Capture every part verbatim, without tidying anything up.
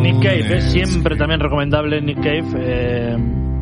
Nick Cave, ¿eh? Siempre también recomendable Nick Cave. Eh,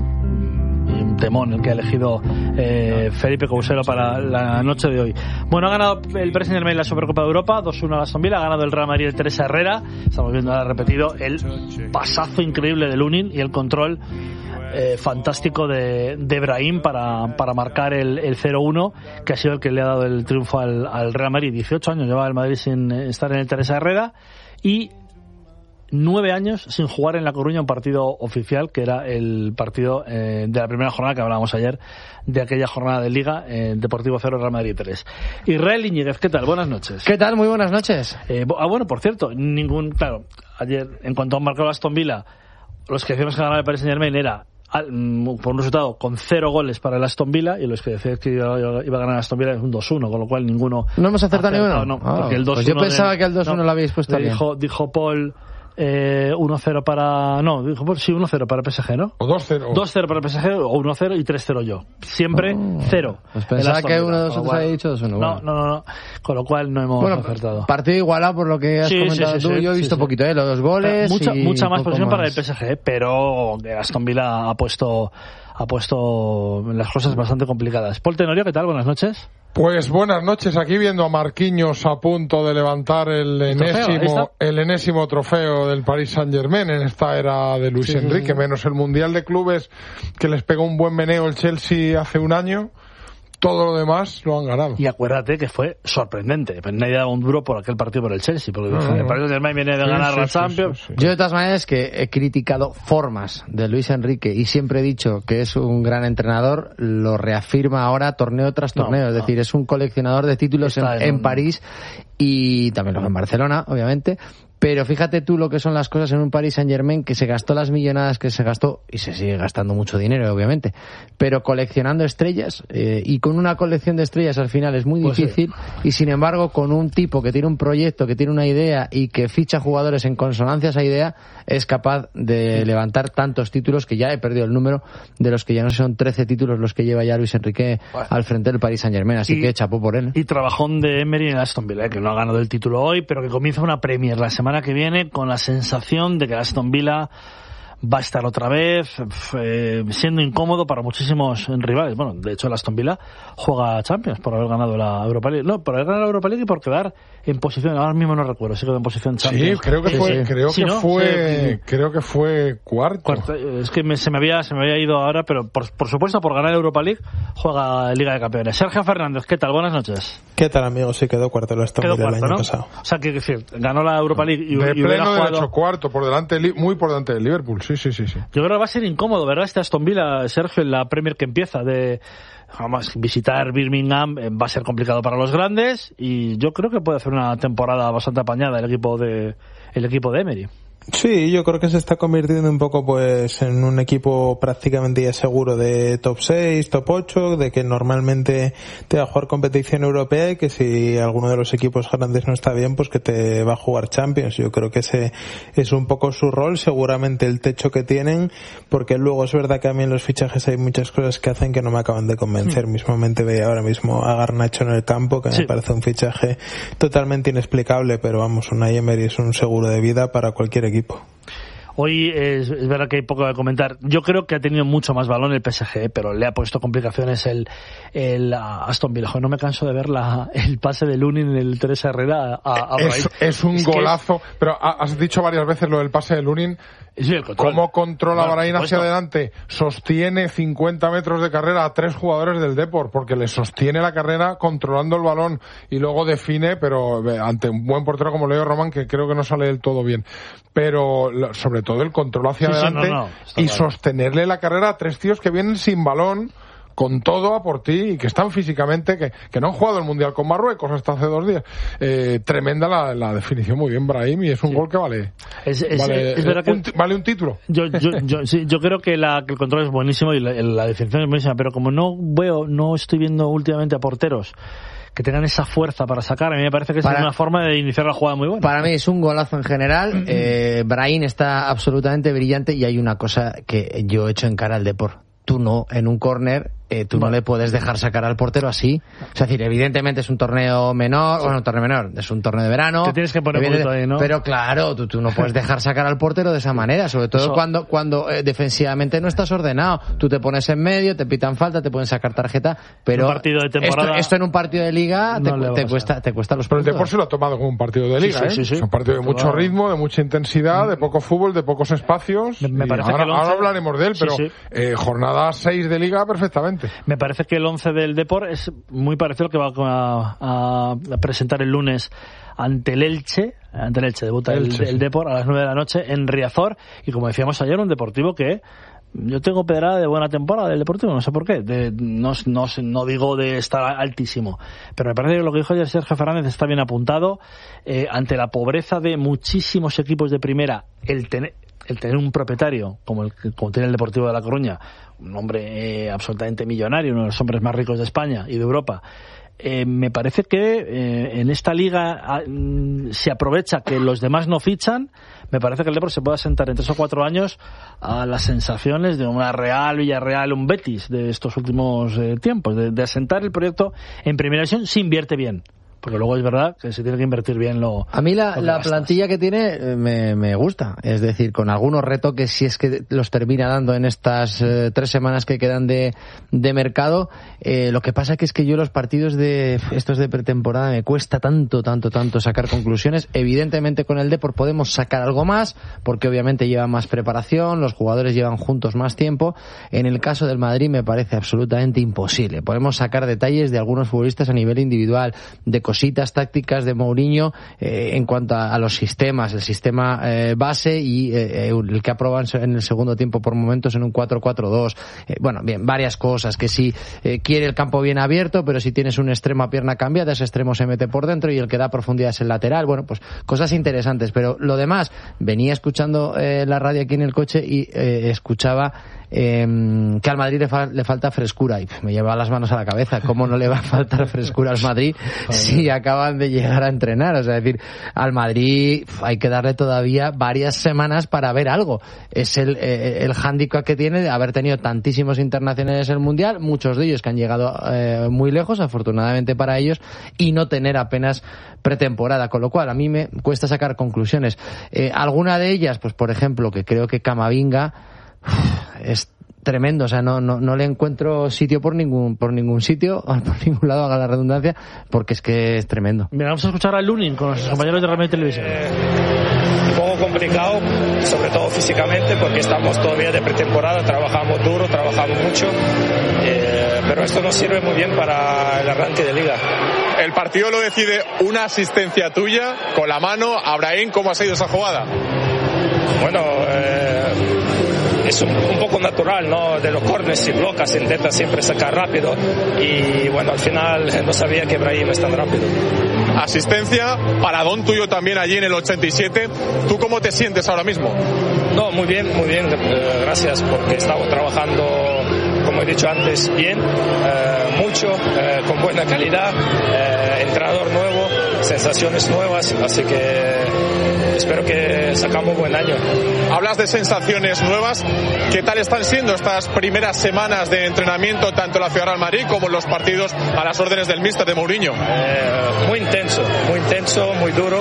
un temón el que ha elegido eh, Felipe Couselo para la noche de hoy. Bueno, ha ganado el Paris Saint-Germain la Supercopa de Europa, dos uno a Aston Villa, ha ganado el Real Madrid el Teresa Herrera. Estamos viendo ahora repetido el pasazo increíble de Lunin y el control eh, fantástico de, de Brahim para, para marcar el, el cero uno, que ha sido el que le ha dado el triunfo al, al Real Madrid. dieciocho años lleva el Madrid sin estar en el Teresa Herrera y nueve años sin jugar en La Coruña un partido oficial, que era el partido eh, de la primera jornada que hablábamos ayer, de aquella jornada de Liga, eh, Deportivo cero, Real Madrid tres. Israel Iñiguez, ¿qué tal? Buenas noches. ¿Qué tal? Muy buenas noches. Eh, ah, bueno, por cierto, ningún, claro, ayer, en cuanto han marcado Aston Villa, los que decíamos que ganaba el Paris Saint-Germain era por un resultado con cero goles para el Aston Villa, y los que decían que iba, iba a ganar Aston Villa es un dos uno, con lo cual ninguno... ¿No hemos acertado ni uno? No, ah, porque el dos uno... Pues yo pensaba de, que el dos uno no, lo habéis puesto bien. Dijo, dijo Paul... Eh, uno cero para... No, dijo, sí, uno cero para P S G, ¿no? O dos cero. dos cero para P S G, o uno cero y tres cero yo. Siempre oh, cero. Pues pensaba que uno de nosotros había dicho dos uno. No, bueno. no, no, no. Con lo cual no hemos bueno, acertado. Partido igualado por lo que has sí, comentado sí, sí, tú. sí, yo he visto sí, poquito, ¿eh? Los dos goles. Mucha, y mucha más posición más. para el P S G, pero Aston Villa ha puesto, ha puesto las cosas bastante complicadas. Paul Tenorio, ¿qué tal? Buenas noches. Pues buenas noches, aquí viendo a Marquinhos a punto de levantar el enésimo, el enésimo trofeo del Paris Saint-Germain en esta era de Luis sí, Enrique, sí, sí. menos el Mundial de Clubes que les pegó un buen meneo el Chelsea hace un año. Todo lo demás lo han ganado. Y acuérdate que fue sorprendente. Pues nadie daba un duro por aquel partido por el Chelsea, porque no, el Paris Saint-Germain viene de sí, ganar sí, la Champions. Sí, sí, sí. Yo de todas maneras que he criticado formas de Luis Enrique y siempre he dicho que es un gran entrenador, lo reafirma ahora torneo tras torneo. No, es decir, no. es un coleccionador de títulos en, en, en París y también lo en Barcelona, obviamente. Pero fíjate tú lo que son las cosas en un Paris Saint-Germain que se gastó las millonadas que se gastó, y se sigue gastando mucho dinero, obviamente, pero coleccionando estrellas, eh, y con una colección de estrellas al final es muy difícil, pues sí. y sin embargo con un tipo que tiene un proyecto, que tiene una idea y que ficha jugadores en consonancia a esa idea, es capaz de levantar tantos títulos, que ya he perdido el número de los que ya no son trece títulos los que lleva ya Luis Enrique bueno. al frente del Paris Saint-Germain, así y, que chapó por él. Y trabajón de Emery en Aston Villa, eh, que no ha ganado el título hoy, pero que comienza una Premier la semana que viene con la sensación de que Aston Villa va a estar otra vez eh, siendo incómodo para muchísimos rivales. Bueno, de hecho el Aston Villa juega Champions por haber ganado la Europa League. No, por haber ganado la Europa League y por quedar en posición, ahora mismo no recuerdo, sí quedó en posición Champions. Sí, creo que fue, sí. creo sí, que ¿no? fue, sí. creo que fue cuarto. cuarto. Es que me, se me había, se me había ido ahora, pero por, por supuesto por ganar la Europa League juega Liga de Campeones. Sergio Fernández, ¿qué tal? Buenas noches. ¿Qué tal, amigo? Sí, quedó cuarto el Aston Villa el año ¿no? pasado. O sea, que decir, ganó la Europa League y, de y pleno jugado... derecho, cuarto, por delante, muy por delante del Liverpool. Sí, sí, sí, sí. Yo creo que va a ser incómodo, ¿verdad? Este Aston Villa, Sergio, en la Premier que empieza de vamos, visitar Birmingham va a ser complicado para los grandes, y yo creo que puede hacer una temporada bastante apañada el equipo de el equipo de Emery. Sí, yo creo que se está convirtiendo un poco pues en un equipo prácticamente ya seguro de top seis, top ocho, de que normalmente te va a jugar competición europea y que si alguno de los equipos grandes no está bien, pues que te va a jugar Champions. Yo creo que ese es un poco su rol, seguramente el techo que tienen, porque luego es verdad que a mí en los fichajes hay muchas cosas que hacen que no me acaban de convencer. Mm. Mismamente veía ahora mismo a Garnacho en el campo, que sí. me parece un fichaje totalmente inexplicable, pero vamos, Unai Emery es un seguro de vida para cualquier equipo. Hoy es, es verdad que hay poco que comentar. Yo creo que ha tenido mucho más balón el P S G, pero le ha puesto complicaciones el, el Aston Villa. No me canso de ver la, el pase de Lunin en el Teresa Herrera a, a es, es un es golazo, que... pero has dicho varias veces lo del pase de Lunin. Sí, el control. ¿Cómo controla bueno, Brahim hacia adelante? Sostiene cincuenta metros de carrera a tres jugadores del Depor, porque le sostiene la carrera controlando el balón y luego define, pero ante un buen portero como Leo Román, que creo que no sale del todo bien. Pero sobre todo el control hacia sí, adelante sí, no, no, y claro. sostenerle la carrera a tres tíos que vienen sin balón, con todo a por ti, y que están físicamente, que, que no han jugado el Mundial con Marruecos hasta hace dos días. Eh, tremenda la, la definición, muy bien Brahim, y es un sí. gol que vale es, es, vale, es verdad un, que vale un título. Yo, yo, yo, sí, yo creo que, la, que el control es buenísimo y la, la definición es buenísima, pero como no veo, no estoy viendo últimamente a porteros que tengan esa fuerza para sacar, a mí me parece que para, es una forma de iniciar la jugada muy buena. Para mí es un golazo en general. eh, Brahim está absolutamente brillante, y hay una cosa que yo he hecho en cara al Depor. Tú no, en un córner eh, tú bueno. no le puedes dejar sacar al portero así. Es decir, evidentemente es un torneo menor, bueno, un torneo menor, es un torneo de verano. Te tienes que poner un poquito ahí, ¿no? Pero claro, tú, tú no puedes dejar sacar al portero de esa manera, sobre todo Eso. cuando, cuando eh, defensivamente no estás ordenado. Tú te pones en medio, te pitan falta, te pueden sacar tarjeta, pero un partido de temporada, esto, esto en un partido de liga no te, te cuesta, te cuesta los puntos. Pero el Depor se lo ha tomado como un partido de liga, sí, sí, sí, sí. ¿eh? Es un partido de mucho ritmo, de mucha intensidad, de poco fútbol, de pocos espacios. Me, me parece ahora, que el once... ahora hablaremos de él, pero sí, sí. Eh, jornada seis de liga perfectamente. Me parece que el once del Depor es muy parecido al que va a, a presentar el lunes ante el Elche, ante el Elche, debuta el, Elche, el, el Depor a las nueve de la noche en Riazor, y como decíamos ayer, un Deportivo que yo tengo pedrada de buena temporada del Deportivo, no sé por qué, de, no, no, no digo de estar altísimo, pero me parece que lo que dijo ayer Sergio Fernández está bien apuntado. Eh, ante la pobreza de muchísimos equipos de primera, el tener el tener un propietario como el como tiene el Deportivo de La Coruña, un hombre eh, absolutamente millonario, uno de los hombres más ricos de España y de Europa, eh, me parece que eh, en esta liga a, mm, se aprovecha que los demás no fichan. Me parece que el Depor se puede asentar en tres o cuatro años a las sensaciones de una Real, Villarreal, un Betis de estos últimos eh, tiempos, de, de asentar el proyecto en primera división si invierte bien. Porque luego es verdad que se tiene que invertir bien lo A mí la, lo la plantilla que tiene me, me gusta. Es decir, con algunos retoques, si es que los termina dando en estas eh, tres semanas que quedan de, de mercado. Eh, lo que pasa que es que yo los partidos de estos de pretemporada me cuesta tanto, tanto, tanto sacar conclusiones. Evidentemente con el Depor podemos sacar algo más, porque obviamente lleva más preparación, los jugadores llevan juntos más tiempo. En el caso del Madrid me parece absolutamente imposible. Podemos sacar detalles de algunos futbolistas a nivel individual, de cositas tácticas de Mourinho eh, en cuanto a, a los sistemas, el sistema eh, base y eh, el que aprueban en el segundo tiempo por momentos en un cuatro cuatro dos. Eh, bueno, bien, varias cosas, que si eh, quiere el campo bien abierto, pero si tienes un extremo a pierna cambiada, ese extremo se mete por dentro y el que da profundidad es el lateral. Bueno, pues cosas interesantes, pero lo demás, venía escuchando eh, la radio aquí en el coche y eh, escuchaba Eh, que al Madrid le, fa- le falta frescura y pff, me lleva las manos a la cabeza. ¿Cómo no le va a faltar frescura al Madrid si acaban de llegar a entrenar? O sea, es decir, al Madrid pff, hay que darle todavía varias semanas para ver algo. Es el, eh, el hándicap que tiene de haber tenido tantísimos internacionales en el Mundial, muchos de ellos que han llegado eh, muy lejos, afortunadamente para ellos, y no tener apenas pretemporada, con lo cual a mí me cuesta sacar conclusiones. Eh, alguna de ellas, pues por ejemplo, que creo que Camavinga es tremendo, o sea, no, no, no le encuentro sitio por ningún por ningún sitio, por ningún lado, haga la redundancia, porque es que es tremendo. Mira, vamos a escuchar a Lunin con nuestros compañeros de Real Madrid Televisión. Eh, un poco complicado, sobre todo físicamente, porque estamos todavía de pretemporada, trabajamos duro, trabajamos mucho, eh, pero esto nos sirve muy bien para el arranque de liga. El partido lo decide una asistencia tuya con la mano. Abraham, ¿cómo ha sido esa jugada? Bueno, eh, es un, un poco natural, ¿no? De los corners, si blocas, intenta siempre sacar rápido y bueno, al final no sabía que Brahim es tan rápido. Asistencia, paradón tuyo también allí en el ochenta y siete. ¿Tú cómo te sientes ahora mismo? No, muy bien, muy bien, eh, gracias, porque estamos trabajando, como he dicho antes, bien, eh, mucho, eh, con buena calidad, eh, entrenador nuevo, sensaciones nuevas, así que espero que sacamos buen año. Hablas de sensaciones nuevas. ¿Qué tal están siendo estas primeras semanas de entrenamiento tanto en la Ciudad Real Madrid como en los partidos a las órdenes del míster de Mourinho? Eh, muy intenso, muy intenso, muy duro,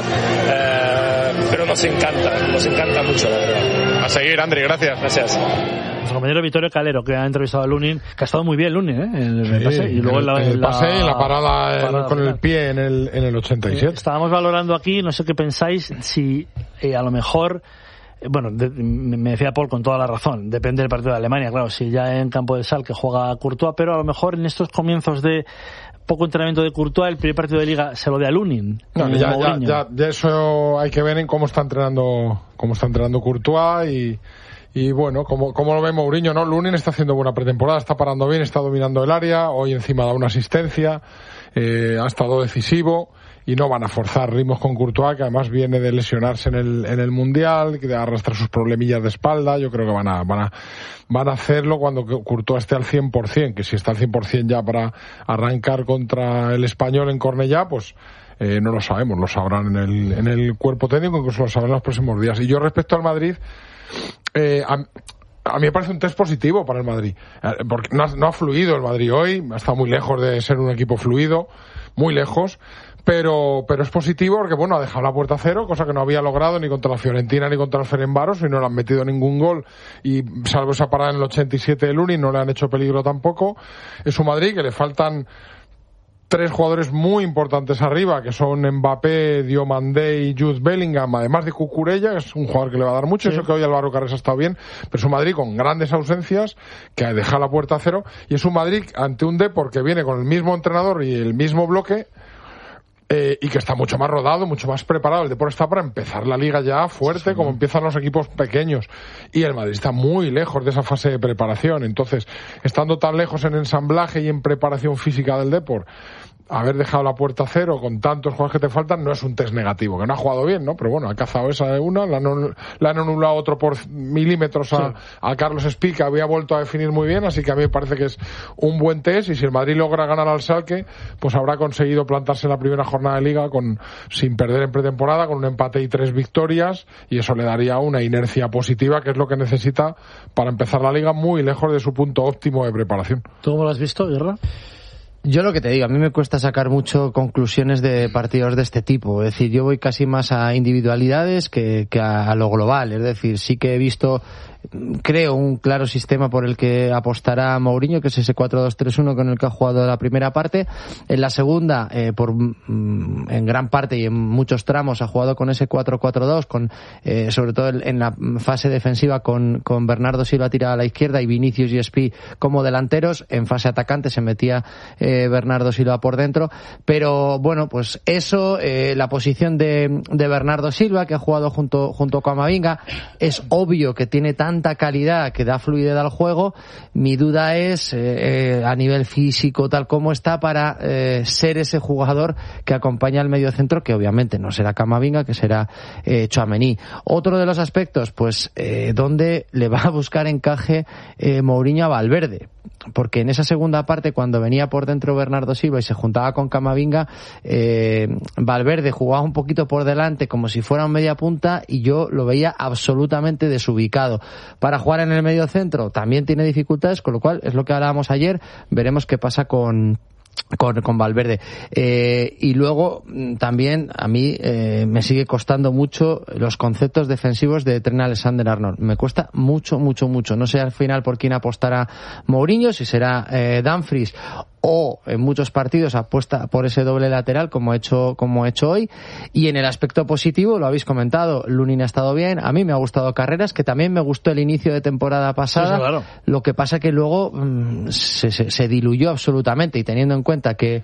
eh, pero nos encanta, nos encanta mucho, la verdad. A seguir, André, gracias. Gracias. Nuestro compañero Vittorio Calero, que ha entrevistado a Lunin, que ha estado muy bien Lunin, ¿eh? En el sí, pase, y luego en la, el la, pase y la parada, parada el, con final. el pie en el, en el ochenta y siete. Eh, estábamos valorando aquí, no sé qué pensáis, si eh, a lo mejor, eh, bueno, de, me decía Paul con toda la razón, depende del partido de Alemania, claro, si ya en campo de sal que juega Courtois, pero a lo mejor en estos comienzos de poco entrenamiento de Courtois, el primer partido de Liga se lo dé a Lunin. No, ya, ya, ya, ya eso hay que ver en cómo está entrenando, cómo está entrenando Courtois y Y bueno, como, como lo ve Mourinho, ¿no? Lunin está haciendo buena pretemporada, está parando bien, está dominando el área, hoy encima da una asistencia, eh, ha estado decisivo y no van a forzar ritmos con Courtois, que además viene de lesionarse en el, en el Mundial, que de arrastrar sus problemillas de espalda. Yo creo que van a, van a, van a hacerlo cuando Courtois esté al cien por ciento, que si está al cien por ciento ya para arrancar contra el Español en Cornellá, pues eh, no lo sabemos, lo sabrán en el, en el cuerpo técnico, incluso lo sabrán en los próximos días. Y yo respecto al Madrid, Eh, a, a mí me parece un test positivo para el Madrid, porque no ha, no ha fluido el Madrid hoy, ha estado muy lejos de ser un equipo fluido, muy lejos, pero pero es positivo porque, bueno, ha dejado la puerta a cero, cosa que no había logrado ni contra la Fiorentina ni contra el Ferencváros, y no le han metido ningún gol, y salvo esa parada en el ochenta y siete de Lunin, no le han hecho peligro tampoco. Es un Madrid que le faltan tres jugadores muy importantes arriba, que son Mbappé, Diomandé y Jude Bellingham, además de Cucurella, que es un jugador que le va a dar mucho, sí. Eso que hoy Álvaro Carrés ha estado bien, pero es un Madrid con grandes ausencias, que deja la puerta a cero, y es un Madrid ante un Depor que viene con el mismo entrenador y el mismo bloque, Eh, y que está mucho más rodado, mucho más preparado. El Depor está para empezar la liga ya fuerte, sí, como empiezan los equipos pequeños, y el Madrid está muy lejos de esa fase de preparación. Entonces, estando tan lejos en ensamblaje y en preparación física del Depor, haber dejado la puerta a cero con tantos jugadores que te faltan no es un test negativo, que no ha jugado bien, ¿no? Pero bueno, ha cazado esa de una, la han, la han anulado otro por milímetros a, sí. a Carlos Espí, que había vuelto a definir muy bien, así que a mí me parece que es un buen test, y si el Madrid logra ganar al Schalke, pues habrá conseguido plantarse en la primera jornada de Liga con sin perder en pretemporada, con un empate y tres victorias, y eso le daría una inercia positiva, que es lo que necesita para empezar la Liga muy lejos de su punto óptimo de preparación. ¿Tú cómo lo has visto, Guerra? Yo lo que te digo, a mí me cuesta sacar mucho conclusiones de partidos de este tipo. Es decir, yo voy casi más a individualidades que, que a, a lo global. Es decir, sí que he visto, creo, un claro sistema por el que apostará Mourinho, que es ese cuatro dos tres uno con el que ha jugado la primera parte. En la segunda, eh, por en gran parte y en muchos tramos, ha jugado con ese cuatro cuatro dos, con eh, sobre todo en la fase defensiva con, con Bernardo Silva tirado a la izquierda y Vinicius y Espí como delanteros. En fase atacante se metía eh, Bernardo Silva por dentro, pero bueno, pues eso, eh, la posición de, de Bernardo Silva, que ha jugado junto, junto con Camavinga, es obvio que tiene tanta calidad que da fluidez al juego. Mi duda es eh, eh, a nivel físico, tal como está, para eh, ser ese jugador que acompaña al mediocentro, que obviamente no será Camavinga, que será eh, Tchouaméni. Otro de los aspectos, pues eh, donde le va a buscar encaje eh, Mourinho a Valverde, porque en esa segunda parte, cuando venía por dentro Bernardo Silva y se juntaba con Camavinga, eh, Valverde jugaba un poquito por delante como si fuera un media punta, y yo lo veía absolutamente desubicado. Para jugar en el medio centro también tiene dificultades, con lo cual es lo que hablábamos ayer, veremos qué pasa con Con, con Valverde. Eh, y luego también a mí eh, me sigue costando mucho los conceptos defensivos de Trent Alexander-Arnold. Me cuesta mucho, mucho, mucho. No sé al final por quién apostará Mourinho, si será eh, Dumfries o en muchos partidos apuesta por ese doble lateral como he hecho como he hecho hoy. Y en el aspecto positivo, lo habéis comentado, Lunin ha estado bien, a mí me ha gustado Carreras, que también me gustó el inicio de temporada pasada. Sí, claro. Lo que pasa que luego mmm, se, se, se diluyó absolutamente, y teniendo en cuenta que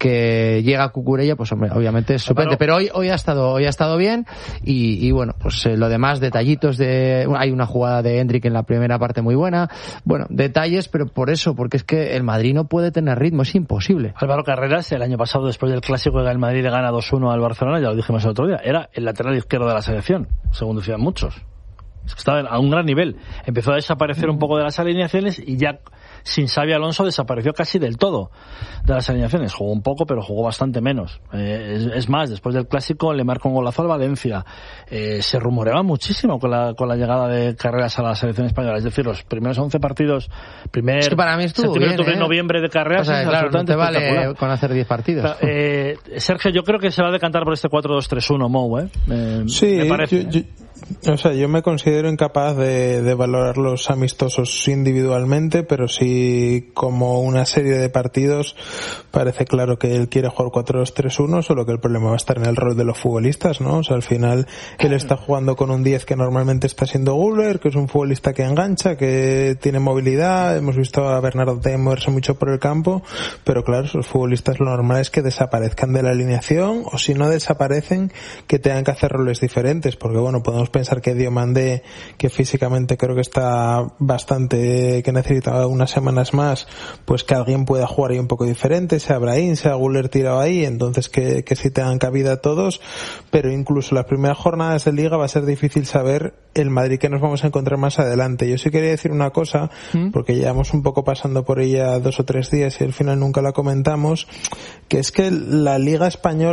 que llega Cucurella, pues hombre, obviamente es suplente, pero hoy hoy ha estado hoy ha estado bien, y, y bueno, pues eh, lo demás, detallitos de, hay una jugada de Hendrick en la primera parte muy buena, bueno, detalles, pero por eso, porque es que el Madrid no puede tener ritmo, es imposible. Álvaro Carreras, el año pasado, después del clásico, el Madrid le gana dos uno al Barcelona, ya lo dijimos el otro día, era el lateral izquierdo de la selección, según decían muchos. Estaba a un gran nivel, empezó a desaparecer un poco de las alineaciones, y ya sin Xabi Alonso desapareció casi del todo de las alineaciones. Jugó un poco, pero jugó bastante menos. Eh, es, es más, después del clásico le marcó un golazo al Valencia. Eh, se rumoreaba muchísimo con la, con la llegada de Carreras a la selección española. Es decir, los primeros once partidos, primer es que para mí estuvo bien, ¿eh? noviembre de Carreras, o sea, es claro, no te vale con hacer diez partidos. Eh, Sergio, yo creo que se va a decantar por este cuatro dos tres uno, Mou, ¿eh? Me, sí, me parece. Yo, yo, o sea, yo me considero incapaz de, de valorar los amistosos individualmente, pero sí como una serie de partidos parece claro que él quiere jugar cuatro dos tres uno, solo que el problema va a estar en el rol de los futbolistas, ¿no? O sea, al final él está jugando con un diez que normalmente está siendo Güler, que es un futbolista que engancha, que tiene movilidad, hemos visto a Bernardo T moverse mucho por el campo, pero claro, esos futbolistas lo normal es que desaparezcan de la alineación, o si no desaparecen, que tengan que hacer roles diferentes, porque bueno, podemos pensar que Diomandé, que físicamente creo que está bastante, que necesita unas semanas más, pues que alguien pueda jugar ahí un poco diferente, sea Brahim, sea Güler tirado ahí, entonces que, que sí tengan cabida todos, pero incluso las primeras jornadas de Liga va a ser difícil saber el Madrid que nos vamos a encontrar más adelante. Yo sí quería decir una cosa, ¿Mm? porque llevamos un poco pasando por ella dos o tres días y al final nunca la comentamos, que es que la Liga Española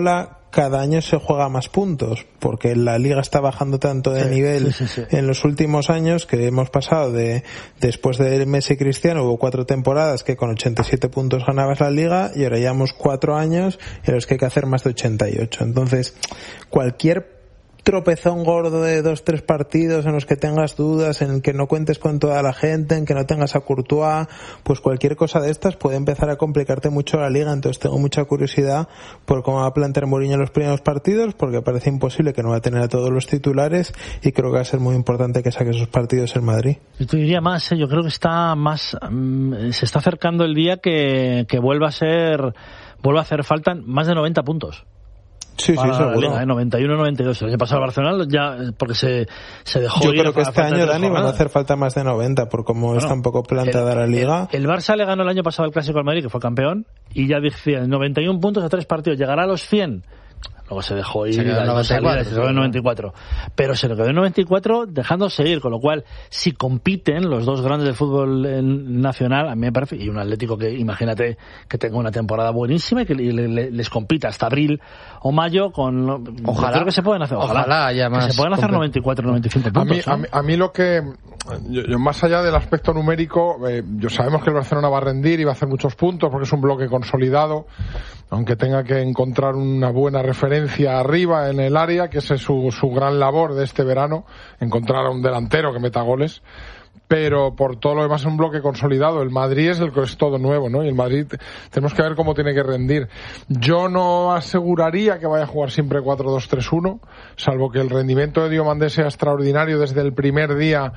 cada año se juega más puntos, porque la liga está bajando tanto de sí, nivel sí, sí, sí. en los últimos años que hemos pasado de, después de Messi y Cristiano hubo cuatro temporadas que con ochenta y siete puntos ganabas la liga y ahora llevamos cuatro años en los que hay que hacer más de ochenta y ocho. Entonces, cualquier tropezón gordo de dos, tres partidos en los que tengas dudas, en el que no cuentes con toda la gente, en que no tengas a Courtois, pues cualquier cosa de estas puede empezar a complicarte mucho la liga. Entonces tengo mucha curiosidad por cómo va a plantear Mourinho los primeros partidos, porque parece imposible que no va a tener a todos los titulares y creo que va a ser muy importante que saque esos partidos en Madrid. Yo te diría más, ¿eh? Yo creo que está más, um, se está acercando el día que, que vuelva a ser, vuelva a hacer falta más de noventa puntos. Sí, sí, seguro. Liga, ¿eh? noventa y uno noventa y dos. El año pasado el Barcelona ya, porque se, se dejó Yo ir. Yo creo que este año, Dani, van a hacer falta más de noventa, por cómo bueno, está un poco plantada el, la Liga. El, el Barça le ganó el año pasado el Clásico al Madrid, que fue campeón, y ya decían noventa y uno puntos a tres partidos. ¿Llegará a los cien? Luego se dejó ir, se quedó en noventa y cuatro, se quedó en noventa y cuatro. Pero se lo quedó en noventa y cuatro dejándose ir, con lo cual, si compiten los dos grandes del fútbol nacional, a mí me parece, y un Atlético que, imagínate, que tenga una temporada buenísima y que le, le, les compita hasta abril o mayo con... Ojalá. Creo que se pueden hacer, ojalá, ojalá haya más que se pueden hacer noventa y cuatro, noventa y cinco puntos. A mí, ¿no? a mí, a mí lo que... Yo, yo, más allá del aspecto numérico, eh, yo sabemos que el Barcelona va a rendir y va a hacer muchos puntos porque es un bloque consolidado, aunque tenga que encontrar una buena referencia arriba en el área, que esa es su, su gran labor de este verano, encontrar a un delantero que meta goles. Pero por todo lo demás es un bloque consolidado. El Madrid es el que es todo nuevo, ¿no? Y el Madrid tenemos que ver cómo tiene que rendir. Yo no aseguraría que vaya a jugar siempre cuatro dos tres uno, salvo que el rendimiento de Diomandé sea extraordinario desde el primer día.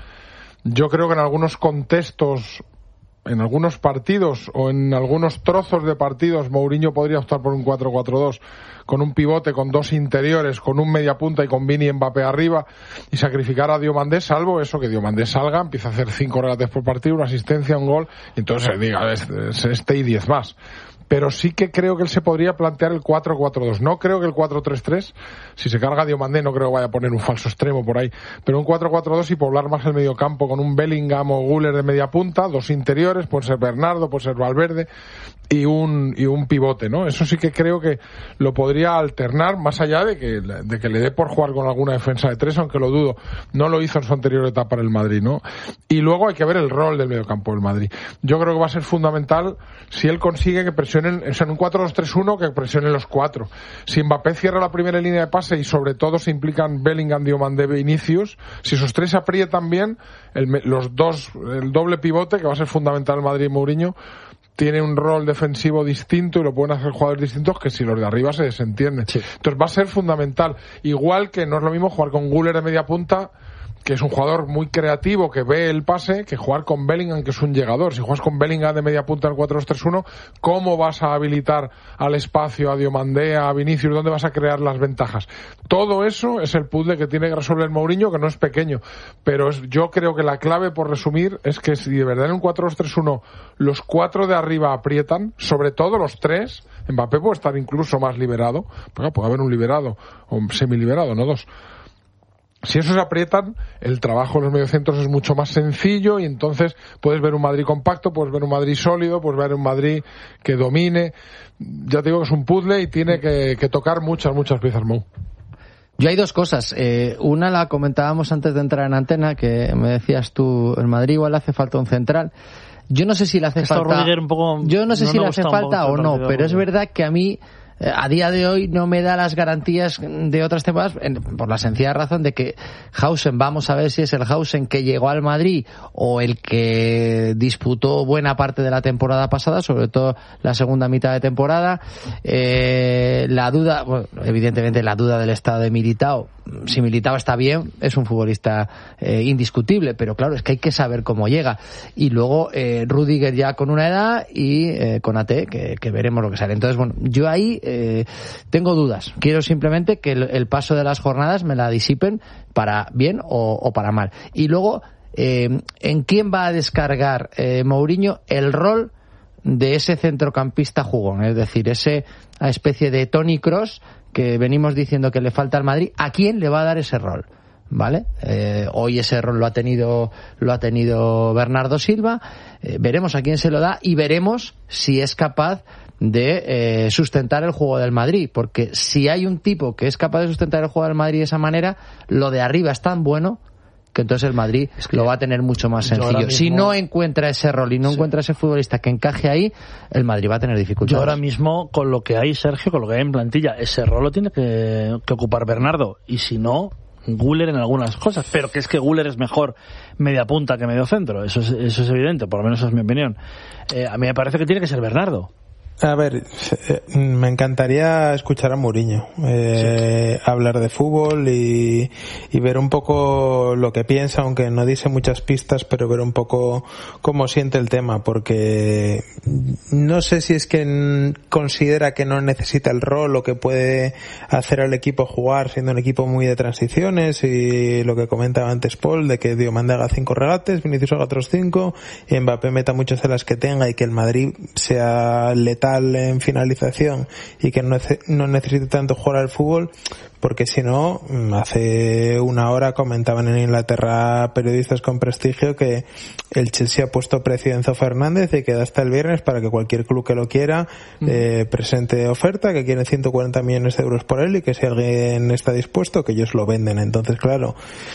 Yo creo que en algunos contextos, en algunos partidos o en algunos trozos de partidos, Mourinho podría optar por un cuatro cuatro dos, con un pivote, con dos interiores, con un media punta y con Vini y Mbappé arriba, y sacrificar a Diomandé, salvo eso, que Diomandé salga, empieza a hacer cinco regates por partido, una asistencia, un gol, y entonces diga, este y diez más. Pero sí que creo que él se podría plantear el cuatro cuatro dos. No creo que el cuatro tres tres, si se carga Diomandé, no creo que vaya a poner un falso extremo por ahí, pero un cuatro cuatro dos y poblar más el medio campo con un Bellingham o Güler de media punta, dos interiores, puede ser Bernardo, puede ser Valverde, y un y un pivote, ¿no? Eso sí que creo que lo podría alternar, más allá de que, de que le dé por jugar con alguna defensa de tres, aunque lo dudo. No lo hizo en su anterior etapa en el Madrid, ¿no? Y luego hay que ver el rol del medio campo del Madrid. Yo creo que va a ser fundamental si él consigue que presione, o sea, en un cuatro dos tres uno, que presionen los cuatro. Si Mbappé cierra la primera línea de pase y sobre todo se implican Bellingham, Diomandé, Vinicius, si esos tres se aprietan bien, el, los dos, el doble pivote, que va a ser fundamental el Madrid y Mourinho, tiene un rol defensivo distinto y lo pueden hacer jugadores distintos que si los de arriba se desentienden. Sí. Entonces va a ser fundamental. Igual que no es lo mismo jugar con Güler de media punta, que es un jugador muy creativo, que ve el pase, que jugar con Bellingham, que es un llegador. Si juegas con Bellingham de media punta en el cuatro dos tres uno, ¿cómo vas a habilitar al espacio, a Diomandé, a Vinicius? ¿Dónde vas a crear las ventajas? Todo eso es el puzzle que tiene que resolver Mourinho, que no es pequeño. Pero es, yo creo que la clave, por resumir, es que si de verdad en un cuatro dos tres uno los cuatro de arriba aprietan, sobre todo los tres, Mbappé puede estar incluso más liberado, porque puede haber un liberado, o un semiliberado, no dos. Si esos aprietan, el trabajo en los mediocentros es mucho más sencillo y entonces puedes ver un Madrid compacto, puedes ver un Madrid sólido, puedes ver un Madrid que domine. Ya te digo que es un puzzle y tiene que, que tocar muchas, muchas piezas, Mou. Yo hay dos cosas. Eh, una la comentábamos antes de entrar en antena, que me decías tú, el Madrid igual le hace falta un central. Yo no sé si le hace Esto falta... Un poco, yo no sé no si le hace falta o no, pero es porque... verdad que a mí... a día de hoy no me da las garantías de otras temporadas por la sencilla razón de que Hausen, vamos a ver si es el Hausen que llegó al Madrid o el que disputó buena parte de la temporada pasada, sobre todo la segunda mitad de temporada. Eh, la duda, bueno, evidentemente la duda del estado de Militao. Si Militao está bien, es un futbolista eh, indiscutible, pero claro, es que hay que saber cómo llega. Y luego eh, Rüdiger ya con una edad y eh, con A T, que, que veremos lo que sale. Entonces, bueno, yo ahí eh, tengo dudas. Quiero simplemente que el, el paso de las jornadas me la disipen para bien o, o para mal. Y luego, eh, ¿en quién va a descargar eh, Mourinho el rol de ese centrocampista jugón? Es decir, ese a especie de Toni Kroos que venimos diciendo que le falta al Madrid. ¿A quién le va a dar ese rol? ¿Vale? Eh, hoy ese rol lo ha tenido lo ha tenido Bernardo Silva. Eh, veremos a quién se lo da y veremos si es capaz de eh, sustentar el juego del Madrid, porque si hay un tipo que es capaz de sustentar el juego del Madrid de esa manera, lo de arriba es tan bueno que entonces el Madrid es que lo va a tener mucho más sencillo. Mismo, si no encuentra ese rol y no sí. encuentra ese futbolista que encaje ahí, el Madrid va a tener dificultades. Yo ahora mismo, con lo que hay, Sergio, con lo que hay en plantilla, ese rol lo tiene que, que ocupar Bernardo, y si no, Güler en algunas cosas, pero que es que Güler es mejor media punta que medio centro, eso es, eso es evidente, por lo menos esa es mi opinión. Eh, a mí me parece que tiene que ser Bernardo. A ver, me encantaría escuchar a Mourinho eh, sí. hablar de fútbol y, y ver un poco lo que piensa, aunque no dice muchas pistas, pero ver un poco cómo siente el tema, porque no sé si es que considera que no necesita el rol o que puede hacer al equipo jugar siendo un equipo muy de transiciones, y lo que comentaba antes Paul, de que Diomande haga cinco regates, Vinicius haga otros cinco, y Mbappé meta muchas de las que tenga, y que el Madrid sea letal en finalización y que no, no necesite tanto jugar al fútbol, porque si no, hace una hora comentaban en Inglaterra periodistas con prestigio que el Chelsea ha puesto precio a Enzo Fernández y queda hasta el viernes para que cualquier club que lo quiera eh, presente oferta, que quieren ciento cuarenta millones de euros por él, y que si alguien está dispuesto, que ellos lo venden. Entonces, claro,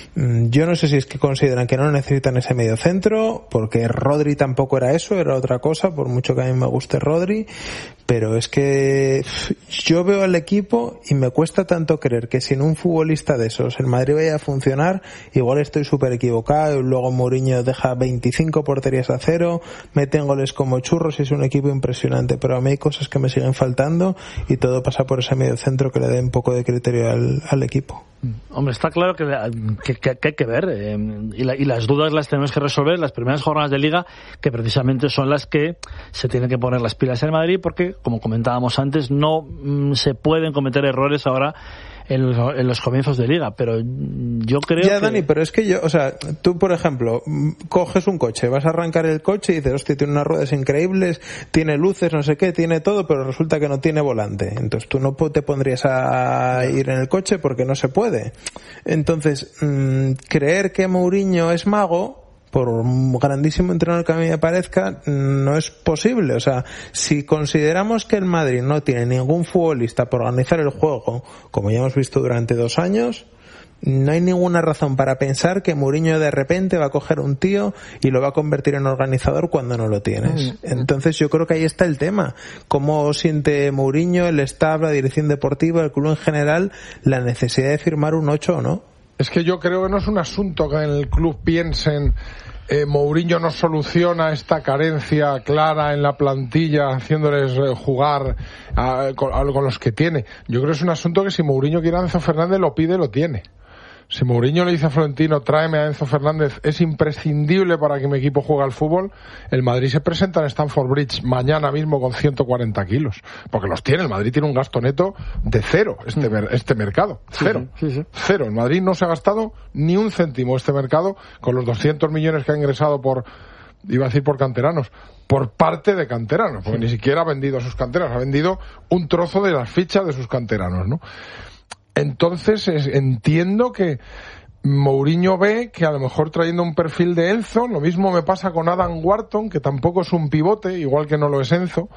yo no sé si es que consideran que no necesitan ese medio centro, porque Rodri tampoco era eso, era otra cosa, por mucho que a mí me guste Rodri, pero es que yo veo al equipo y me cuesta tanto creer que sin un futbolista de esos el Madrid vaya a funcionar. Igual estoy súper equivocado, y luego Mourinho deja veinticinco porterías a cero, meten goles como churros y es un equipo impresionante, pero a mí hay cosas que me siguen faltando, y todo pasa por ese medio centro que le dé un poco de criterio al, al equipo. Hombre, está claro que, que, que, que hay que ver, eh, y, la, y las dudas las tenemos que resolver las primeras jornadas de Liga, que precisamente son las que se tienen que poner las pilas en Madrid, porque, como comentábamos antes, no mm, se pueden cometer errores ahora en los, en los comienzos de Liga, pero yo creo ya, que... Dani, pero es que yo, o sea, tú, por ejemplo, coges un coche, vas a arrancar el coche y dices, hostia, tiene unas ruedas increíbles, tiene luces, no sé qué, tiene todo, pero resulta que no tiene volante. Entonces tú no te pondrías a ir en el coche porque no se puede. Entonces, mmm, creer que Mourinho es mago, por un grandísimo entrenador que a mí me parezca, no es posible. O sea, si consideramos que el Madrid no tiene ningún futbolista por organizar el juego, como ya hemos visto durante dos años, no hay ninguna razón para pensar que Mourinho de repente va a coger un tío y lo va a convertir en organizador cuando no lo tienes. Entonces yo creo que ahí está el tema. ¿Cómo siente Mourinho, el staff, la dirección deportiva, el club en general, la necesidad de firmar un ocho o no? Es que yo creo que no es un asunto que en el club piensen eh, Mourinho no soluciona esta carencia clara en la plantilla haciéndoles eh, jugar a, con, a, con los que tiene. Yo creo que es un asunto que si Mourinho quiere a Enzo Fernández, lo pide, lo tiene. Si Mourinho le dice a Florentino, tráeme a Enzo Fernández, es imprescindible para que mi equipo juegue al fútbol, el Madrid se presenta en Stamford Bridge mañana mismo con ciento cuarenta kilos, porque los tiene. El Madrid tiene un gasto neto de cero este, mer- este mercado, cero, sí, sí, sí. cero. El Madrid no se ha gastado ni un céntimo este mercado, con los doscientos millones que ha ingresado por, iba a decir por canteranos, por parte de canteranos, porque sí. Ni siquiera ha vendido a sus canteranos, ha vendido un trozo de las fichas de sus canteranos, ¿no? Entonces es, entiendo que Mourinho ve que a lo mejor trayendo un perfil de Enzo, lo mismo me pasa con Adam Wharton, que tampoco es un pivote, igual que no lo es Enzo,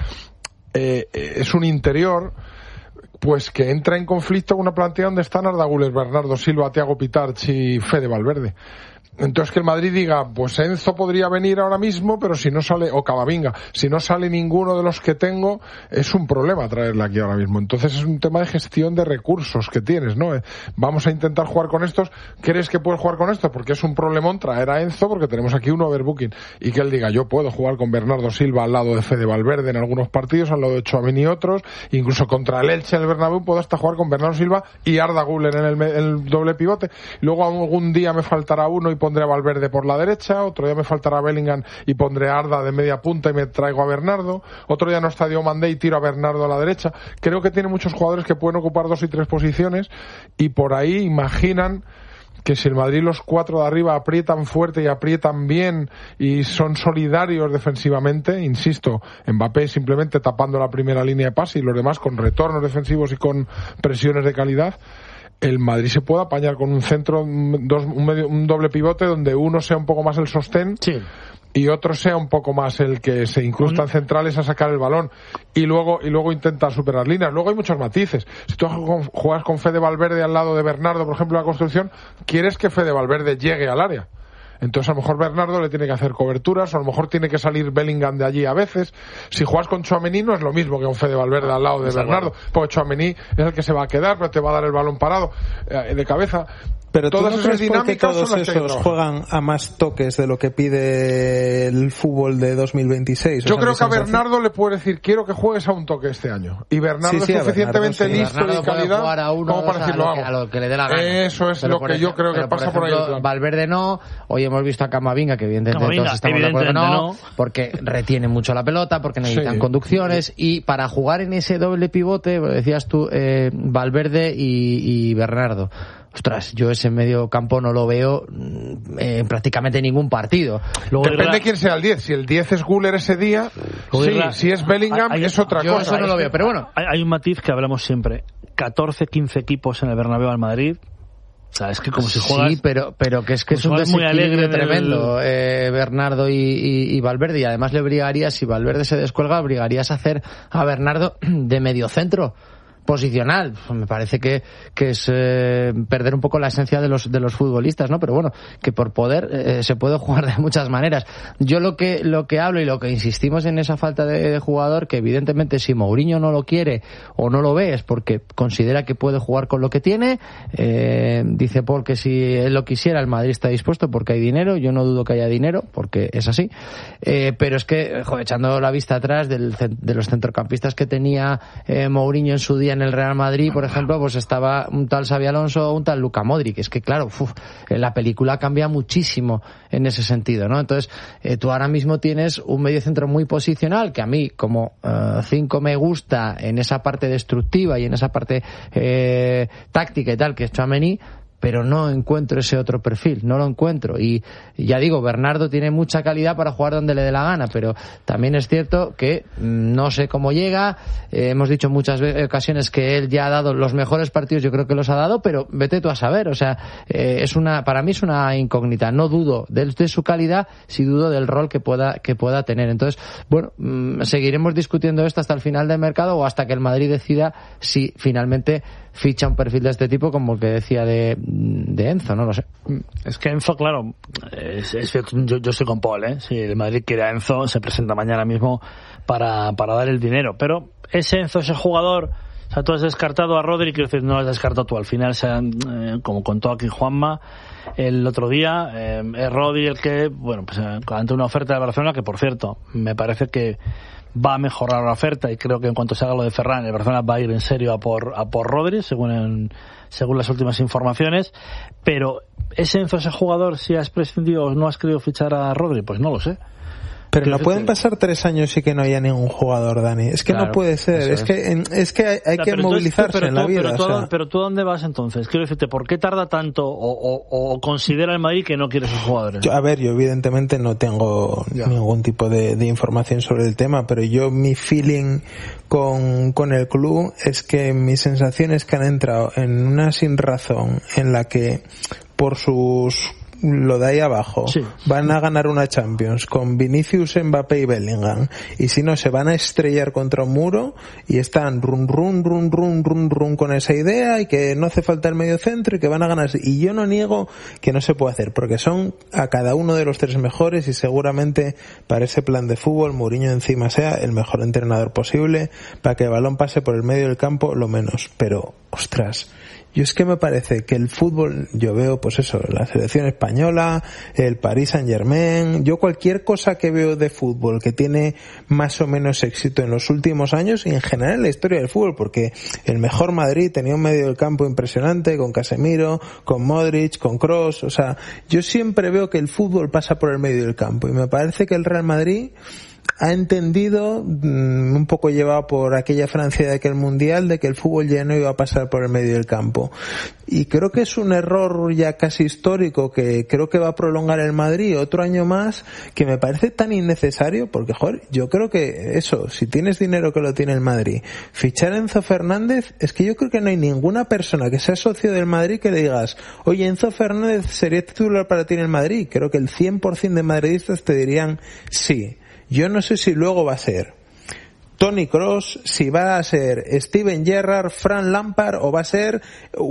eh, es un interior, pues que entra en conflicto con una plantilla donde están Arda Güler, Bernardo Silva, Thiago Pitarch y Fede Valverde. Entonces que el Madrid diga, pues Enzo podría venir ahora mismo, pero si no sale, o Camavinga, si no sale ninguno de los que tengo, es un problema traerle aquí ahora mismo. Entonces es un tema de gestión de recursos que tienes, ¿no? Vamos a intentar jugar con estos. ¿Crees que puedes jugar con estos? Porque es un problemón traer a Enzo, porque tenemos aquí un overbooking. Y que él diga, yo puedo jugar con Bernardo Silva al lado de Fede Valverde en algunos partidos, al lado de Tchouaméni y otros, incluso contra el Elche en el Bernabéu puedo hasta jugar con Bernardo Silva y Arda Güler en el, el doble pivote. Luego algún día me faltará uno y pondré a Valverde por la derecha, otro día me faltará Bellingham y pondré a Arda de media punta y me traigo a Bernardo, otro día no está Diomande y tiro a Bernardo a la derecha. Creo que tiene muchos jugadores que pueden ocupar dos y tres posiciones, y por ahí imaginan que si el Madrid los cuatro de arriba aprietan fuerte y aprietan bien y son solidarios defensivamente, insisto, Mbappé simplemente tapando la primera línea de pase y los demás con retornos defensivos y con presiones de calidad, el Madrid se puede apañar con un centro, dos, un, medio, un doble pivote donde uno sea un poco más el sostén, sí. y otro sea un poco más el que se incrusta en centrales a sacar el balón y luego y luego intenta superar líneas. Luego hay muchos matices. Si tú juegas con Fede Valverde al lado de Bernardo, por ejemplo, en la construcción, quieres que Fede Valverde llegue al área. Entonces a lo mejor Bernardo le tiene que hacer coberturas, o a lo mejor tiene que salir Bellingham de allí a veces. Si juegas con Tchouaméni no es lo mismo que un Fede Valverde al lado de Bernardo, porque Tchouaméni es el que se va a quedar, pero te va a dar el balón parado eh, de cabeza. Pero todas ¿tú no esas crees porque dinámicas todos son las esos que juegan a más toques de lo que pide el fútbol de dos mil veintiséis? Yo creo que a Bernardo le puede decir, quiero que juegues a un toque este año. Y Bernardo sí, sí, es suficientemente Bernardo, listo sí. y calidad jugar a uno, como para decirlo, a lo, que, a lo que le dé la gana. Eso es pero lo que ejemplo, yo creo que pasa por, ejemplo, por ahí. Valverde no. Hoy hemos visto a Camavinga, que evidentemente Camavinga, todos estamos de acuerdo que no, no, porque retiene mucho la pelota, porque necesitan sí. conducciones, y para jugar en ese doble pivote, decías tú, eh, Valverde y, y Bernardo. Ostras, yo ese medio campo no lo veo eh, en prácticamente ningún partido. Luego depende de quién sea el diez. Si el diez es Güler ese día, sí. Si es Bellingham, hay, es otra yo cosa. Eso no lo veo, pero bueno. Hay, hay un matiz que hablamos siempre. catorce, quince equipos en el Bernabéu al Madrid. O sea, es que como si juegas... Sí, pero, pero que es que es un desequilibrio tremendo, el... eh, Bernardo y, y, y Valverde, y además le obligarías, si Valverde se descuelga, obligarías a hacer a Bernardo de mediocentro posicional. Me parece que, que es eh, perder un poco la esencia de los de los futbolistas, ¿no? Pero bueno, que por poder eh, se puede jugar de muchas maneras. Yo lo que lo que hablo y lo que insistimos en esa falta de, de jugador, que evidentemente si Mourinho no lo quiere o no lo ve es porque considera que puede jugar con lo que tiene. Eh, dice Paul que si él lo quisiera, el Madrid está dispuesto porque hay dinero. Yo no dudo que haya dinero, porque es así. Eh, pero es que, joder, echando la vista atrás del, de los centrocampistas que tenía eh, Mourinho en su día en el Real Madrid, por ejemplo, pues estaba un tal Xabi Alonso o un tal Luka Modric. Es que claro, uf, la película cambia muchísimo en ese sentido, ¿no? Entonces, eh, tú ahora mismo tienes un mediocentro muy posicional, que a mí como uh, cinco me gusta en esa parte destructiva y en esa parte eh, táctica y tal, que es Tchouaméni, pero no encuentro ese otro perfil, no lo encuentro. Y ya digo, Bernardo tiene mucha calidad para jugar donde le dé la gana, pero también es cierto que no sé cómo llega. Eh, hemos dicho muchas ocasiones que él ya ha dado los mejores partidos, yo creo que los ha dado, pero vete tú a saber. O sea, eh, es una, para mí es una incógnita. No dudo de, de su calidad, sí dudo del rol que pueda, que pueda tener. Entonces, bueno, mmm, seguiremos discutiendo esto hasta el final del mercado o hasta que el Madrid decida si finalmente ficha un perfil de este tipo, como el que decía de, de Enzo, no lo sé. Es que Enzo, claro, es, es, yo, yo estoy con Paul, ¿eh? Si el Madrid quiere a Enzo, se presenta mañana mismo para, para dar el dinero. Pero ese Enzo, ese jugador, o sea, tú has descartado a Rodri, quiero decir, no lo has descartado tú. Al final, se han, eh, como contó aquí Juanma el otro día, eh, es Rodri el que, bueno, pues eh, ante una oferta de Barcelona, que por cierto, me parece que va a mejorar la oferta, y creo que en cuanto se haga lo de Ferran, el Barcelona va a ir en serio a por a por Rodri, según en, según las últimas informaciones. Pero ese Enzo, ese jugador, si has prescindido o no has querido fichar a Rodri, pues no lo sé. Pero no pueden pasar tres años y que no haya ningún jugador, Dani. Es que claro, no puede ser. Es, es que es que hay, hay o sea, que movilizarse tú, en la tú, vida. Pero tú, o sea. pero tú, ¿dónde vas entonces? Quiero decirte, ¿por qué tarda tanto o, o, o considera el Madrid que no quiere esos jugadores? Yo, a ver, yo evidentemente no tengo ya. ningún tipo de, de información sobre el tema, pero yo mi feeling con, con el club es que mi sensación es que han entrado en una sin razón en la que por sus lo de ahí abajo, sí. van a ganar una Champions con Vinicius, Mbappé y Bellingham, y si no se van a estrellar contra un muro, y están run run run run run run con esa idea, y que no hace falta el medio centro y que van a ganar. Y yo no niego que no se puede hacer, porque son a cada uno de los tres mejores, y seguramente para ese plan de fútbol Mourinho encima sea el mejor entrenador posible para que el balón pase por el medio del campo lo menos. Pero ostras, yo es que me parece que el fútbol, yo veo pues eso, la selección española, el Paris Saint-Germain, yo cualquier cosa que veo de fútbol que tiene más o menos éxito en los últimos años, y en general en la historia del fútbol, porque el mejor Madrid tenía un medio del campo impresionante, con Casemiro, con Modric, con Kroos, o sea, yo siempre veo que el fútbol pasa por el medio del campo, y me parece que el Real Madrid ha entendido, mmm, un poco llevado por aquella Francia de aquel mundial, de que el fútbol ya no iba a pasar por el medio del campo. Y creo que es un error ya casi histórico que creo que va a prolongar el Madrid otro año más, que me parece tan innecesario, porque joder, yo creo que eso, si tienes dinero que lo tiene el Madrid, fichar a Enzo Fernández, es que yo creo que no hay ninguna persona que sea socio del Madrid que le digas, oye, Enzo Fernández sería titular para ti en el Madrid. Creo que el cien por ciento de madridistas te dirían sí. Yo no sé si luego va a ser Toni Kroos, si va a ser Steven Gerrard, Frank Lampard o va a ser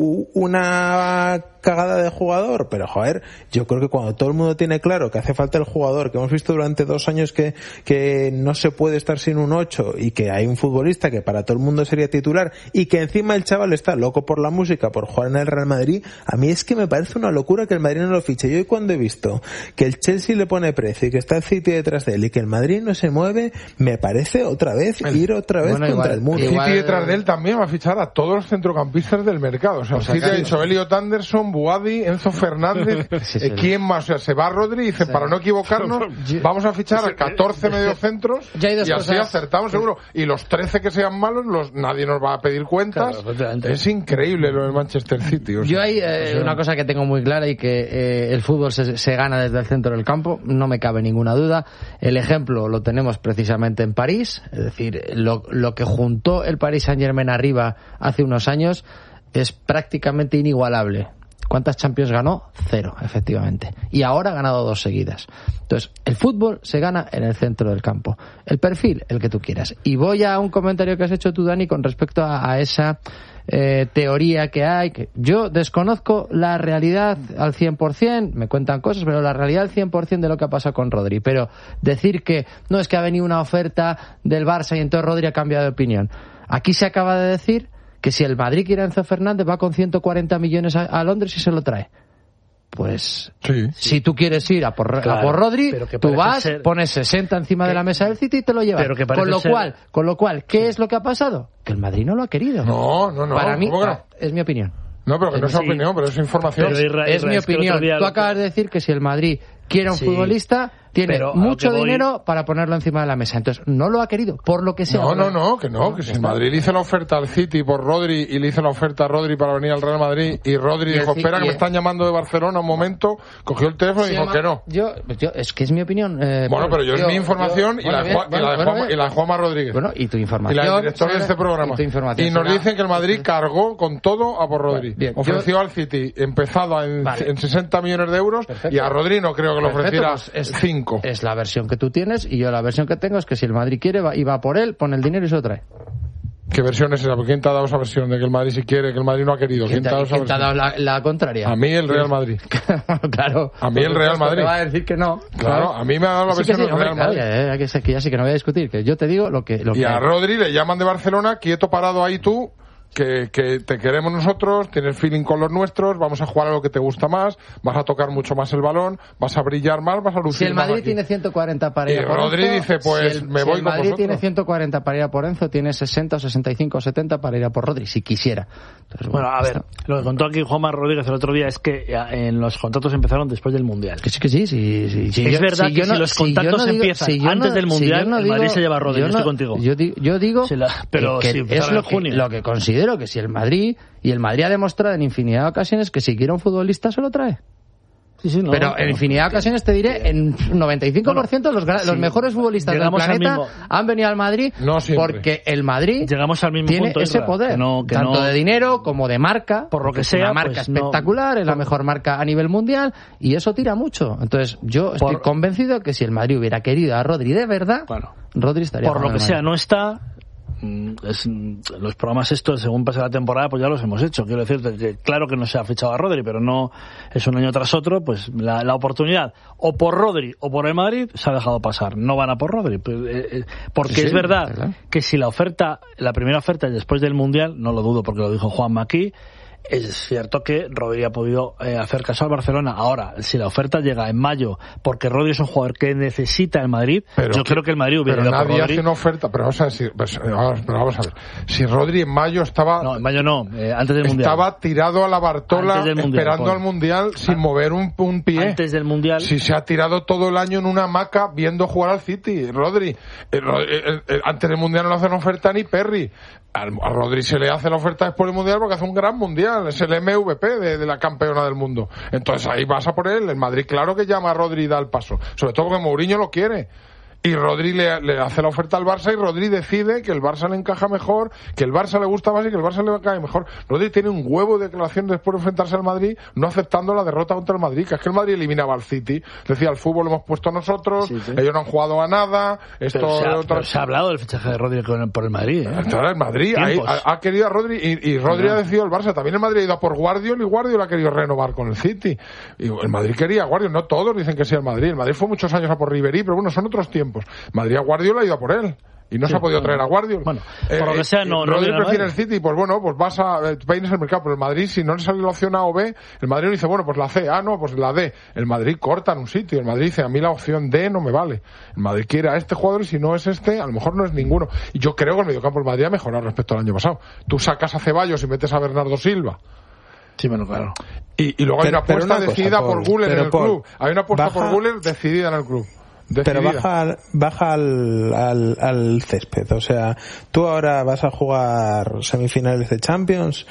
una cagada de jugador, pero joder, yo creo que cuando todo el mundo tiene claro que hace falta el jugador, que hemos visto durante dos años que, que no se puede estar sin un ocho y que hay un futbolista que para todo el mundo sería titular y que encima el chaval está loco por la música, por jugar en el Real Madrid, a mí es que me parece una locura que el Madrid no lo fiche. Yo hoy cuando he visto que el Chelsea le pone precio y que está el City detrás de él y que el Madrid no se mueve, me parece otra vez ir otra vez bueno, contra igual, el muro. El City detrás de él también va a fichar a todos los centrocampistas del mercado. O sea, o sea el City ha dicho Elliot Anderson, Buadi, Enzo Fernández, sí, sí, ¿quién más? O sea, se va Rodri y dicen, sí. para no equivocarnos, vamos a fichar a catorce mediocentros y así cosas. acertamos seguro. Y los trece que sean malos, los nadie nos va a pedir cuentas. Claro, es increíble lo del Manchester City. O sea, Yo hay eh, o sea, una cosa que tengo muy clara y que eh, el fútbol se, se gana desde el centro del campo, no me cabe ninguna duda. El ejemplo lo tenemos precisamente en París, es decir, lo, lo que juntó el Paris Saint-Germain arriba hace unos años es prácticamente inigualable. ¿Cuántas Champions ganó? Cero, efectivamente. Y ahora ha ganado dos seguidas. Entonces, el fútbol se gana en el centro del campo. El perfil, el que tú quieras. Y voy a un comentario que has hecho tú, Dani, con respecto a, a esa eh, teoría que hay. Que yo desconozco la realidad al cien por ciento, me cuentan cosas, pero la realidad al cien por ciento de lo que ha pasado con Rodri. Pero decir que no es que ha venido una oferta del Barça y entonces Rodri ha cambiado de opinión. Aquí se acaba de decir que si el Madrid quiere a Enzo Fernández va con ciento cuarenta millones a, a Londres y se lo trae. Pues sí, si sí. tú quieres ir a por, claro, a por Rodri, tú vas, ser... pones sesenta encima que... de la mesa del City y te lo llevas. Pero que con lo ser... cual, con lo cual, ¿qué sí. es lo que ha pasado? Que el Madrid no lo ha querido. No, no, no. Para mí, no? es mi opinión. No, pero que no es sí. opinión, pero es información. Pero Isra, Isra, es mi opinión. Es tú acabas de decir que si el Madrid quiere a un sí. futbolista, tiene pero mucho dinero voy... para ponerlo encima de la mesa. Entonces, no lo ha querido, por lo que sea. No, no, no, que no, que si el Madrid le hizo la oferta al City por Rodri y le hizo la oferta a Rodri para venir al Real Madrid y Rodri y dijo, espera que me están llamando de Barcelona un momento, cogió el teléfono y dijo que no. Yo, yo, es que es mi opinión. Eh, bueno, pero yo, yo es mi información yo, y, bueno, la Juan, bien, y, la de bueno, Juan, y la de Juanma Rodríguez. Bueno, y tu información. Y la del director de este programa. Y, y nos será... dicen que el Madrid cargó con todo a por Rodri. Bien, ofreció yo... al City, empezado en, vale. en sesenta millones de euros, perfecto. Y a Rodri no creo que lo ofreciera pues es, cinco. Es la versión que tú tienes y yo la versión que tengo es que si el Madrid quiere va, y va por él, pone el dinero y se lo trae. ¿Qué versión es esa? ¿Quién te ha dado esa versión de que el Madrid si quiere, que el Madrid no ha querido? ¿Quién, ¿Quién te ha dado esa versión? ¿Quién te ha dado la, la contraria? A mí el Real Madrid. Claro. A mí el Real Madrid. Te va a decir que no. Claro, a mí me ha dado la versión del sí, Real Madrid. Claro, ya, ya, que ya sí que no voy a discutir, que yo te digo lo que... Lo y que a hay. Rodri le llaman de Barcelona, quieto parado ahí tú, que, que te queremos nosotros, tienes feeling con los nuestros, vamos a jugar a lo que te gusta más, vas a tocar mucho más el balón, vas a brillar más, vas a lucir más. Si el Madrid aquí. tiene ciento cuarenta para ir y a por Rodri Enzo, dice, pues si el, me si voy el con Madrid vosotros. Tiene ciento cuarenta para ir a por Enzo, tiene sesenta, sesenta y cinco, setenta para ir a por Rodri, si quisiera. Entonces, bueno, bueno, a ver, lo que contó aquí Juanma Rodríguez el otro día es que en los contratos empezaron después del Mundial. Que sí, que sí, sí. sí, sí es yo, verdad si que no, si los contactos si no digo, empiezan si antes no, del Mundial, si no digo, el Madrid se lleva a Rodri, yo, no, yo estoy contigo. Yo, yo digo la, pero que, si que es lo que, lo que considero que si el Madrid, y el Madrid ha demostrado en infinidad de ocasiones que si quiere un futbolista se lo trae. Sí, sí, no, pero en no, infinidad de ocasiones te diré, en noventa y cinco por ciento bueno, los, sí, los mejores futbolistas del planeta mismo, han venido al Madrid no porque el Madrid llegamos al mismo tiene punto, ese poder, que no, que tanto no, de dinero como de marca, por lo que es sea, una marca pues espectacular, no, es la mejor marca a nivel mundial y eso tira mucho. Entonces yo estoy por, convencido que si el Madrid hubiera querido a Rodri de verdad, bueno, Rodri estaría por lo que sea, no está. Es, los programas estos según pase la temporada pues ya los hemos hecho, quiero decirte que claro que no se ha fichado a Rodri, pero no es un año tras otro, pues la, la oportunidad o por Rodri o por el Madrid se ha dejado pasar, no van a por Rodri pues, eh, porque sí, es verdad ¿verdad? Que si la oferta, la primera oferta después del Mundial, no lo dudo porque lo dijo Juanma aquí, Es cierto que Rodri ha podido eh, hacer caso al Barcelona. Ahora, si la oferta llega en mayo, porque Rodri es un jugador que necesita el Madrid, pero yo que, creo que el Madrid hubiera ido por Rodri. Pero nadie hace una oferta, pero vamos a decir, pues, vamos, pero vamos a ver, si Rodri en mayo estaba... No, en mayo no, eh, antes del Mundial. Estaba tirado a la Bartola mundial, esperando Paul. al Mundial sin An- mover un, un pie. Antes del Mundial. Si se ha tirado todo el año en una hamaca viendo jugar al City, Rodri. Eh, eh, eh, antes del Mundial no le hacen oferta ni Perry. A Rodri se le hace la oferta después del Mundial porque hace un gran Mundial, es el M V P de, de la campeona del mundo. Entonces ahí vas a por él. El Madrid claro que llama a Rodri y da el paso, sobre todo porque Mourinho lo quiere. Y Rodri le, le hace la oferta al Barça y Rodri decide que el Barça le encaja mejor, que el Barça le gusta más y que el Barça le cae mejor. Rodri tiene un huevo de declaración después de enfrentarse al Madrid, no aceptando la derrota contra el Madrid, que es que el Madrid eliminaba al City. Decía, el fútbol lo hemos puesto nosotros, sí, sí. ellos no han jugado a nada. Esto pero se, ha, otra... pero se ha hablado del fichaje de Rodri con, por el Madrid. ¿eh? Claro, el Madrid ahí, ha, ha querido a Rodri y, y Rodri no. ha decidido el Barça. También el Madrid ha ido a por Guardiola y Guardiola ha querido renovar con el City. Y el Madrid quería a Guardiola, no todos dicen que sí el Madrid. El Madrid fue muchos años a por Ribéry, pero bueno, son otros tiempos. Madrid a Guardiola ha ido a por él y no sí, se ha podido bueno, traer a Guardiola. Bueno, por lo que sea, no. Eh, Rodri no prefiere el City, pues bueno, pues vas a eh, peines el mercado, pero el Madrid, si no le sale la opción A o B, el Madrid dice, bueno, pues la C, ah, no, pues la D. El Madrid corta en un sitio, el Madrid dice, a mí la opción D no me vale. El Madrid quiere a este jugador y si no es este, a lo mejor no es ninguno. Y yo creo que el mediocampo del Madrid ha mejorado respecto al año pasado. Tú sacas a Ceballos y metes a Bernardo Silva. Sí, bueno, claro. Y, y luego pero, hay una apuesta una decidida cosa, por Güler en el Paul, club. Hay una apuesta baja... por Güler decidida en el club. Decidida. Pero baja, baja al, al, al césped, o sea, tú ahora vas a jugar semifinales de Champions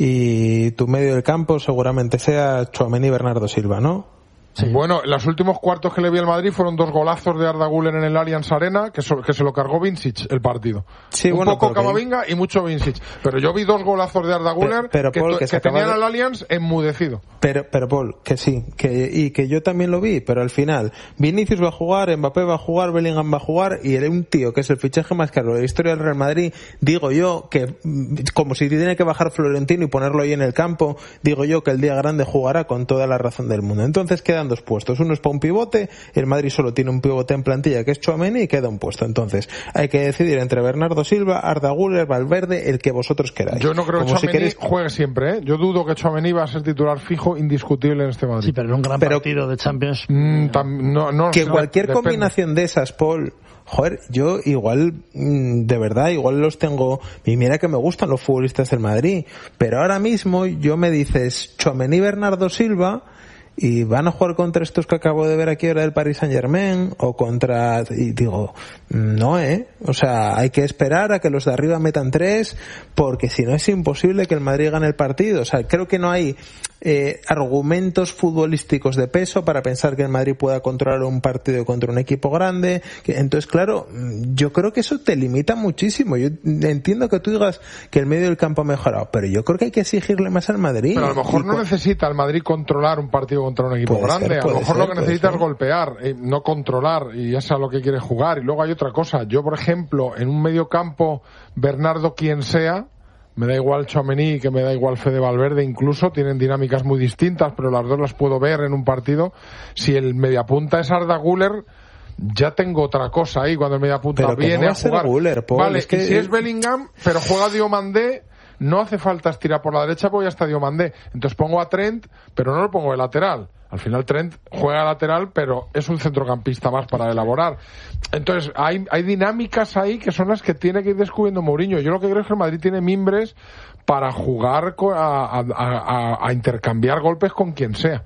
y tu medio del campo seguramente sea Tchouaméni y Bernardo Silva, ¿no? Sí. Bueno, los últimos cuartos que le vi al Madrid fueron dos golazos de Arda Güler en el Allianz Arena que, so, que se lo cargó Vincic el partido. Sí, un bueno, poco Camavinga y mucho Vincic. Pero yo vi dos golazos de Arda Güler pero, pero, que, Paul, que, que tenían de... al Allianz enmudecido. Pero, pero Paul, que sí, que, y que yo también lo vi, pero al final Vinicius va a jugar, Mbappé va a jugar, Bellingham va a jugar y era un tío que es el fichaje más caro de la historia del Real Madrid. Digo yo que, como si tiene que bajar Florentino y ponerlo ahí en el campo, digo yo que el día grande jugará con toda la razón del mundo. Entonces quedan dos puestos, uno es para un pivote, el Madrid solo tiene un pivote en plantilla que es Tchouaméni y queda un puesto. Entonces hay que decidir entre Bernardo Silva, Arda Güler, Valverde, el que vosotros queráis. Yo no creo Como que Tchouaméni si queréis... juegue siempre, ¿eh? Yo dudo que Tchouaméni va a ser titular fijo indiscutible en este Madrid. Sí, pero en un gran pero, partido de Champions. Mm, tam, no, no, que no, cualquier depende. combinación de esas, Paul... Joder, yo igual, de verdad, igual los tengo, y mira que me gustan los futbolistas del Madrid, pero ahora mismo yo me dices Tchouaméni y Bernardo Silva y van a jugar contra estos que acabo de ver aquí ahora del Paris Saint-Germain o contra, y digo, no, eh, o sea, hay que esperar a que los de arriba metan tres porque si no es imposible que el Madrid gane el partido. O sea, creo que no hay eh, argumentos futbolísticos de peso para pensar que el Madrid pueda controlar un partido contra un equipo grande. Entonces, claro, yo creo que eso te limita muchísimo. Yo entiendo que tú digas que el medio del campo ha mejorado, pero yo creo que hay que exigirle más al Madrid. Pero a lo mejor y no con... necesita el Madrid controlar un partido contra un equipo puede grande. Ser, a lo mejor ser, lo que necesita ser. es golpear, eh, no controlar, y eso es a lo que quiere jugar. Y luego hay otra cosa. Yo, por ejemplo, en un medio campo, Bernardo quien sea, me da igual Tchouaméni que me da igual Fede Valverde, incluso tienen dinámicas muy distintas, pero las dos las puedo ver en un partido. Si el mediapunta es Arda Güler, ya tengo otra cosa ahí cuando el mediapunta pero viene no a jugar. Güler, Paul, vale, es que... y si es Bellingham, pero juega Diomandé, no hace falta estirar por la derecha porque ya está Diomandé. Entonces pongo a Trent, pero no lo pongo de lateral. Al final Trent juega lateral, pero es un centrocampista más para elaborar. Entonces hay, hay dinámicas ahí que son las que tiene que ir descubriendo Mourinho. Yo lo que creo es que el Madrid tiene mimbres para jugar a, a, a, a intercambiar golpes con quien sea.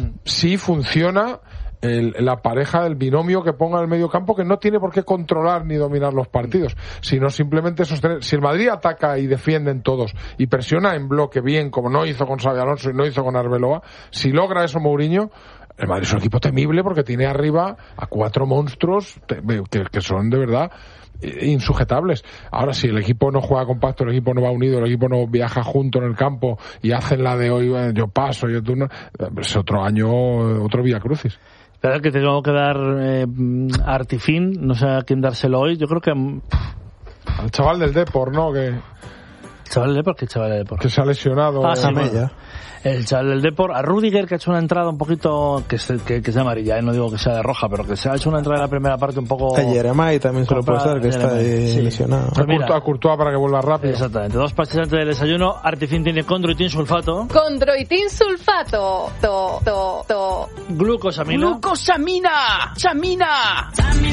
Si funciona el, la pareja del binomio que ponga en el medio campo, que no tiene por qué controlar ni dominar los partidos, sino simplemente sostener. Si el Madrid ataca y defiende en todos y presiona en bloque bien, como no hizo con Xabi Alonso y no hizo con Arbeloa, si logra eso Mourinho, el Madrid es un equipo temible porque tiene arriba a cuatro monstruos que, que son de verdad insujetables. Ahora, si el equipo no juega compacto, el equipo no va unido, el equipo no viaja junto en el campo y hacen la de hoy, yo paso, yo tú no, es otro año, otro Vía Crucis. Espera, que tengo que dar eh, a Artifin, no sé a quién dárselo hoy. Yo creo que... Al chaval del Depor, ¿no? Que... chaval del Depor, ¿qué chaval del Depor? Que se ha lesionado. Ah, sí, eh, bueno. El chaval del Depor, a Rudiger, que ha hecho una entrada un poquito, que es, que, que es de amarilla, ¿eh? No digo que sea de roja, pero que se ha hecho una entrada en la primera parte un poco... A Jeremai también se lo puede dar, que está ahí sí. lesionado. Pues mira, a Courtois para que vuelva rápido. Exactamente, dos pastillas antes del desayuno. Artifin tiene condroitin sulfato. Condroitin sulfato. To, to, to. Glucosamina. Glucosamina. Samina.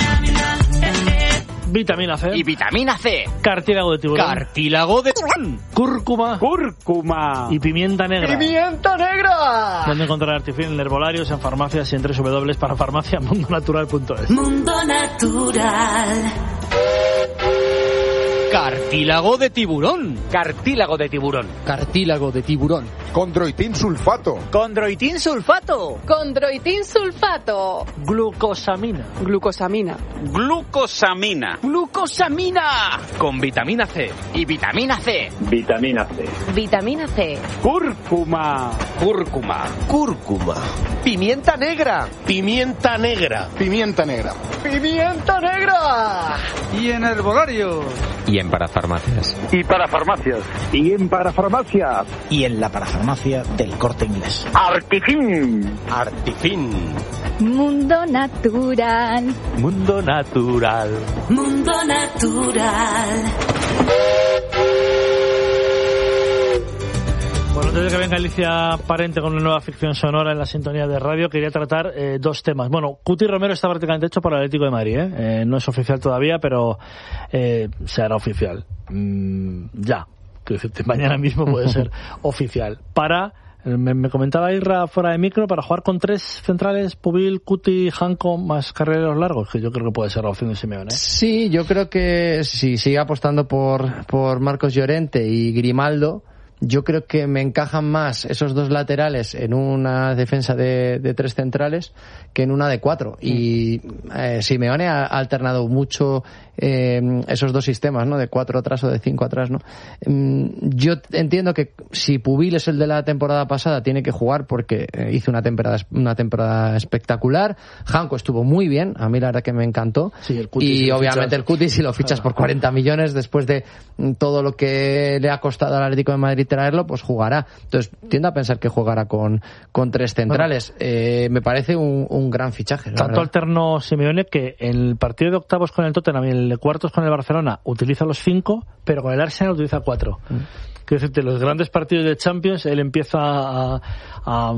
Vitamina C. Y vitamina C. Cartílago de tiburón. Cartílago de tiburón. Cúrcuma. Cúrcuma. Y pimienta negra. ¡Pimienta negra! ¿Dónde encontrar Artifin? En herbolarios, en farmacias y en doble u doble u doble u punto parafarmacia mundo natural punto es. Mundo Natural. Cartílago de tiburón. Cartílago de tiburón. Cartílago de tiburón. Condroitin sulfato. Condroitin sulfato. Condroitin sulfato. Glucosamina. Glucosamina. Glucosamina. Glucosamina. Con vitamina C. Y vitamina C. Vitamina C. Vitamina C. Cúrcuma. Cúrcuma. Cúrcuma. Pimienta negra. Pimienta negra. Pimienta negra. Pimienta negra. Y en herbolario. Y en parafarmacias. Y para farmacias. Y en parafarmacias. Y en la parafarmacia del Corte Inglés. Artifin. Artifin. Mundo Natural. Mundo Natural. Mundo Natural. Bueno, antes de que venga Alicia Parente con una nueva ficción sonora en la sintonía de radio, quería tratar eh, dos temas. Bueno, Cuti Romero está prácticamente hecho por el Atlético de Madrid, ¿eh? Eh, no es oficial todavía, pero eh, se hará oficial. Mm, ya, quiero decirte, mañana mismo puede ser oficial. Para, me, me comentaba Irra fuera de micro, para jugar con tres centrales, Pubil, Cuti, Janko, más carrileros largos, que yo creo que puede ser la opción de Simeone, ¿eh? Sí, yo creo que si sigue apostando por, por Marcos Llorente y Grimaldo, yo creo que me encajan más esos dos laterales en una defensa de, de tres centrales que en una de cuatro. Y eh, Simeone ha, ha alternado mucho eh, esos dos sistemas, ¿no? De cuatro atrás o de cinco atrás, ¿no? Yo entiendo que si Pubil es el de la temporada pasada, tiene que jugar porque hizo una temporada una temporada espectacular. Janko estuvo muy bien, a mí la verdad que me encantó. Sí, el Cuti, y si obviamente fichas, el Cuti, si lo fichas por cuarenta millones después de todo lo que le ha costado al Atlético de Madrid traerlo, pues jugará. Entonces, tiendo a pensar que jugará con, con tres centrales. Bueno, eh, me parece un, un gran fichaje. Tanto alternó Simeone que en el partido de octavos con el Tottenham y el de cuartos con el Barcelona utiliza los cinco, pero con el Arsenal utiliza cuatro. Mm. Quiero decirte, los grandes partidos de Champions, él empieza a... a,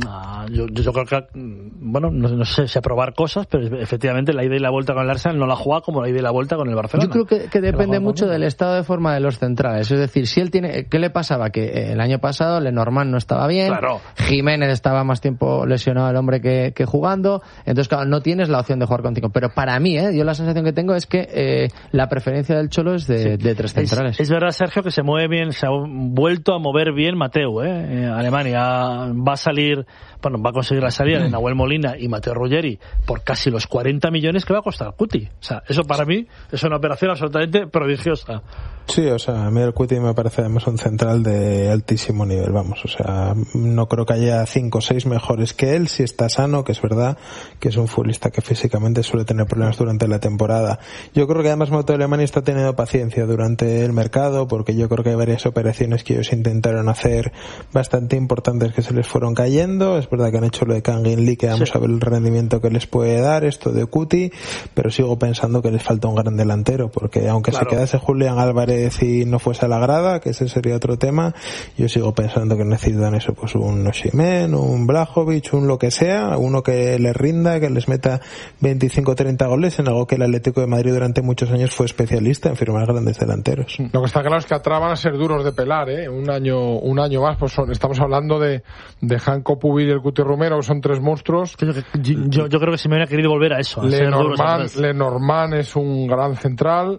a yo, yo creo que, bueno, no, no sé si a probar cosas, pero efectivamente la ida y la vuelta con el Arsenal no la juega como la ida y la vuelta con el Barcelona. Yo creo que, que depende mucho del estado de forma de los centrales. Es decir, si él tiene... ¿Qué le pasaba? Que el año pasado Lenormand no estaba bien, claro. Jiménez estaba más tiempo lesionado el hombre que, que jugando, entonces claro, no tienes la opción de jugar con cinco. Pero para mí, ¿eh? yo la sensación que tengo es que eh, la preferencia del Cholo es de, sí. de tres centrales. Es, es verdad, Sergio, que se mueve bien, se ha vuelto a mover bien Mateu, ¿eh? eh Alemania va a salir, bueno, va a conseguir la salida de Nahuel Molina y Mateo Ruggeri por casi los cuarenta millones que va a costar Cuti. O sea, eso para mí es una operación absolutamente prodigiosa. Sí, o sea, a mí el Cuti me parece además un central de altísimo nivel, vamos, o sea, no creo que haya cinco o seis mejores que él, si está sano, que es verdad que es un futbolista que físicamente suele tener problemas durante la temporada. Yo creo que además Mateo Alemania está teniendo paciencia durante el mercado, porque yo creo que hay varias operaciones que ellos intentaron hacer bastante importantes que se les fueron cayendo. Es verdad que han hecho lo de Kangin Lee, que vamos sí. a ver el rendimiento que les puede dar, esto de Cuti, pero sigo pensando que les falta un gran delantero, porque aunque claro. se quedase Julián Álvarez y no fuese a la grada, que ese sería otro tema, yo sigo pensando que necesitan eso, pues un Osimhen, un Blajovic, un lo que sea, uno que les rinda, que les meta veinticinco o treinta goles, en algo que el Atlético de Madrid durante muchos años fue especialista en firmar grandes delanteros. Lo que está claro es que atrás van a ser duros de pelar, ¿eh? Un año, un año más, pues son, estamos hablando de, de Janko, Pubil y el Cuti Romero, son tres monstruos. Yo, yo, yo creo que Simeone ha querido volver a eso. A Lenormand, ser Lenormand es un gran central.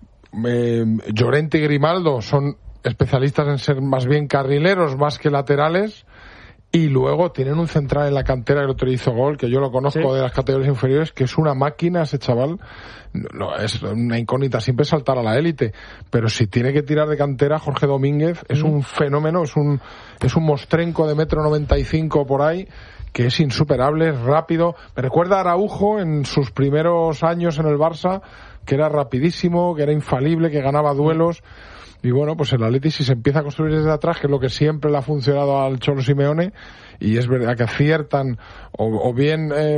Eh, Llorente y Grimaldo son especialistas en ser más bien carrileros más que laterales, y luego tienen un central en la cantera que lo hizo gol, que yo lo conozco sí. de las categorías inferiores, que es una máquina ese chaval. No, es una incógnita siempre saltar a la élite, pero si tiene que tirar de cantera, Jorge Domínguez es mm. un fenómeno, es un es un mostrenco de metro noventa y cinco por ahí, que es insuperable, es rápido. Me recuerda a Araujo en sus primeros años en el Barça, que era rapidísimo, que era infalible, que ganaba duelos. Y bueno, pues el Atleti si se empieza a construir desde atrás, que es lo que siempre le ha funcionado al Cholo Simeone, y es verdad que aciertan, o, o bien eh,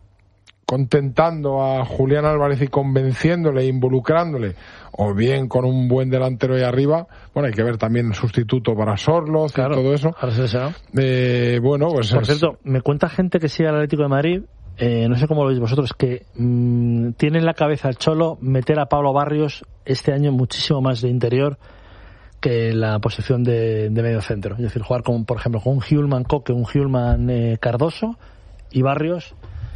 contentando a Julián Álvarez y convenciéndole, involucrándole, o bien con un buen delantero ahí arriba. Bueno, hay que ver también el sustituto para Sorloz, claro, y todo eso. Eh, bueno, pues Por es... cierto, me cuenta gente que sigue al Atlético de Madrid, eh, no sé cómo lo veis vosotros, que mmm, tiene en la cabeza el Cholo meter a Pablo Barrios este año muchísimo más de interior que la posición de, de medio centro. Es decir, jugar con, por ejemplo, con un Hjulman Coque, un Hjulman eh, Cardoso y Barrios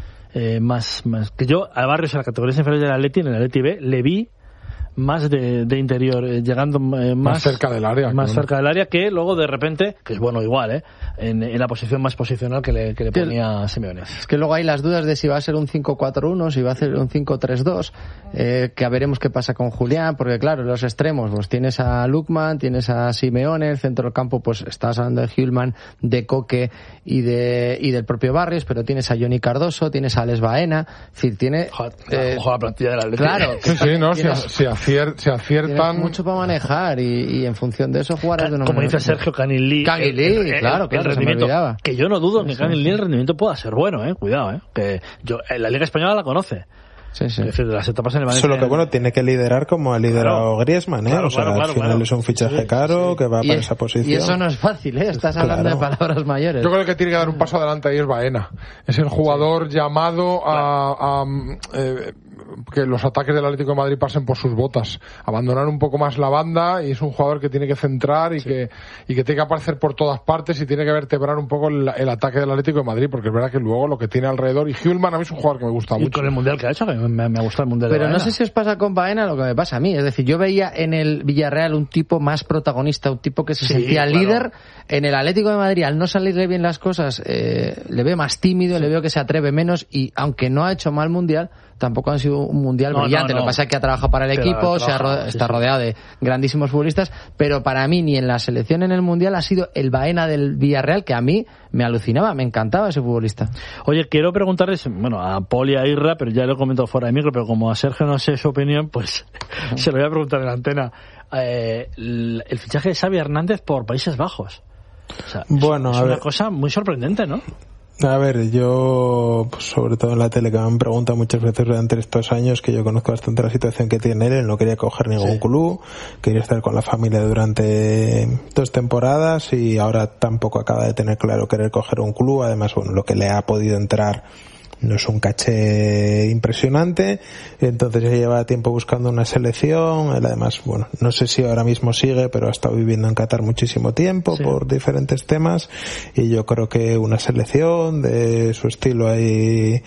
eh, más, más que yo a Barrios en la categoría inferior del Atleti, en el Atleti B, le vi más de, de interior, eh, llegando eh, más, más cerca del área, más claro. cerca del área, que luego de repente, que es bueno igual, eh, en, en la posición más posicional que le, que le ponía Simeone. Es que luego hay las dudas de si va a ser un cinco cuatro uno, si va a ser un cinco tres dos, eh, que a veremos qué pasa con Julián, porque claro, los extremos, pues tienes a Lukman, tienes a Simeone, el centro del campo, pues estás hablando de Hjulman, de Coque y de y del propio Barrios, pero tienes a Johnny Cardoso, tienes a Alex Baena, es decir, tiene... Ojo, eh, ojo a la plantilla del Atlético. Claro. Sí, sí, no, si, si, acier, si aciertan... Tienes mucho para manejar y, y en función de eso jugarás de una Como manera. dice Sergio Canilí, Canilí, el, el, claro, el, claro, el rendimiento, se me olvidaba. que yo no dudo que Canilí el rendimiento pueda ser bueno, eh, cuidado, eh, que yo, la Liga Española la conoce. Sí, sí. Es decir, de las etapas en el Valencia. Solo que bueno, tiene que liderar como ha liderado claro, Griezmann, ¿eh? Claro, o sea, claro, claro, al final claro. es un fichaje sí, caro sí. que va y para es, esa posición. Y eso no es fácil, ¿eh? Estás claro. hablando de palabras mayores. Yo creo que tiene que dar un paso adelante ahí es Baena. Es el jugador sí. llamado a, a, a eh, que los ataques del Atlético de Madrid pasen por sus botas, abandonar un poco más la banda, y es un jugador que tiene que centrar y sí. que y que tiene que aparecer por todas partes y tiene que vertebrar un poco el, el ataque del Atlético de Madrid, porque es verdad que luego lo que tiene alrededor, y Hjulman a mí es un jugador que me gusta y mucho. Con el Mundial que ha hecho, que me, me ha gustado el Mundial. Pero de no sé si os pasa con Baena lo que me pasa a mí, es decir, yo veía en el Villarreal un tipo más protagonista, un tipo que se sí, sentía claro. líder. En el Atlético de Madrid, al no salirle bien las cosas, eh, le veo más tímido, sí. le veo que se atreve menos, y aunque no ha hecho mal Mundial, tampoco ha sido un Mundial no, brillante. No, no. Lo que pasa es que ha trabajado para el pero equipo, se ha ro- sí, está sí. rodeado de grandísimos futbolistas, pero para mí ni en la selección en el Mundial ha sido el Baena del Villarreal, que a mí me alucinaba, me encantaba ese futbolista. Oye, quiero preguntarles, bueno, a Paul y a Irra, pero ya lo he comentado fuera de micro, pero como a Sergio no sé su opinión, pues uh-huh. se lo voy a preguntar en la antena. Eh, el, el fichaje de Xavi Hernández por Países Bajos. O sea, bueno, es, es a una ver. cosa muy sorprendente, ¿no? A ver, yo, pues sobre todo en la tele, que me han preguntado muchas veces durante estos años, que yo conozco bastante la situación que tiene él, él no quería coger ningún sí. club, quería estar con la familia durante dos temporadas y ahora tampoco acaba de tener claro querer coger un club. Además, bueno, lo que le ha podido entrar no es un caché impresionante, entonces ya lleva tiempo buscando una selección. Él además, bueno, no sé si ahora mismo sigue, pero ha estado viviendo en Qatar muchísimo tiempo sí. por diferentes temas, y yo creo que una selección de su estilo ahí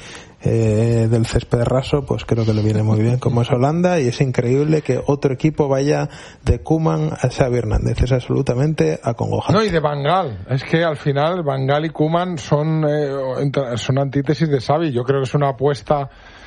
eh, del césped raso, pues creo que le viene muy bien, como es Holanda, y es increíble que otro equipo vaya de Koeman a Xavi Hernández, es absolutamente acongojante. No, y de Van Gaal, es que al final Van Gaal y Koeman son eh, son antítesis de Xavi. Yo creo que es una apuesta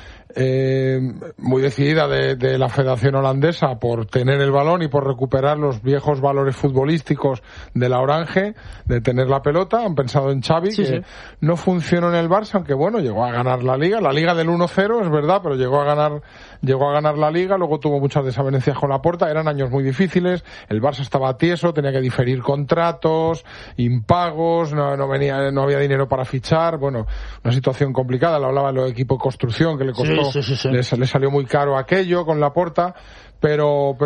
eh, muy decidida de, de la Federación Holandesa por tener el balón y por recuperar los viejos valores futbolísticos de la Orange, de tener la pelota. Han pensado en Xavi, sí, que sí. no funcionó en el Barça, aunque bueno, llegó a ganar la Liga, la Liga del uno cero, es verdad, pero llegó a ganar llegó a ganar la Liga, luego tuvo muchas desavenencias con Laporta, eran años muy difíciles, el Barça estaba tieso, tenía que diferir contratos, impagos, no, no venía, no había dinero para fichar, bueno, una situación complicada, lo hablaba el equipo de construcción que le costó, sí, sí, sí, sí. Le, le salió muy caro aquello con Laporta, pero, pero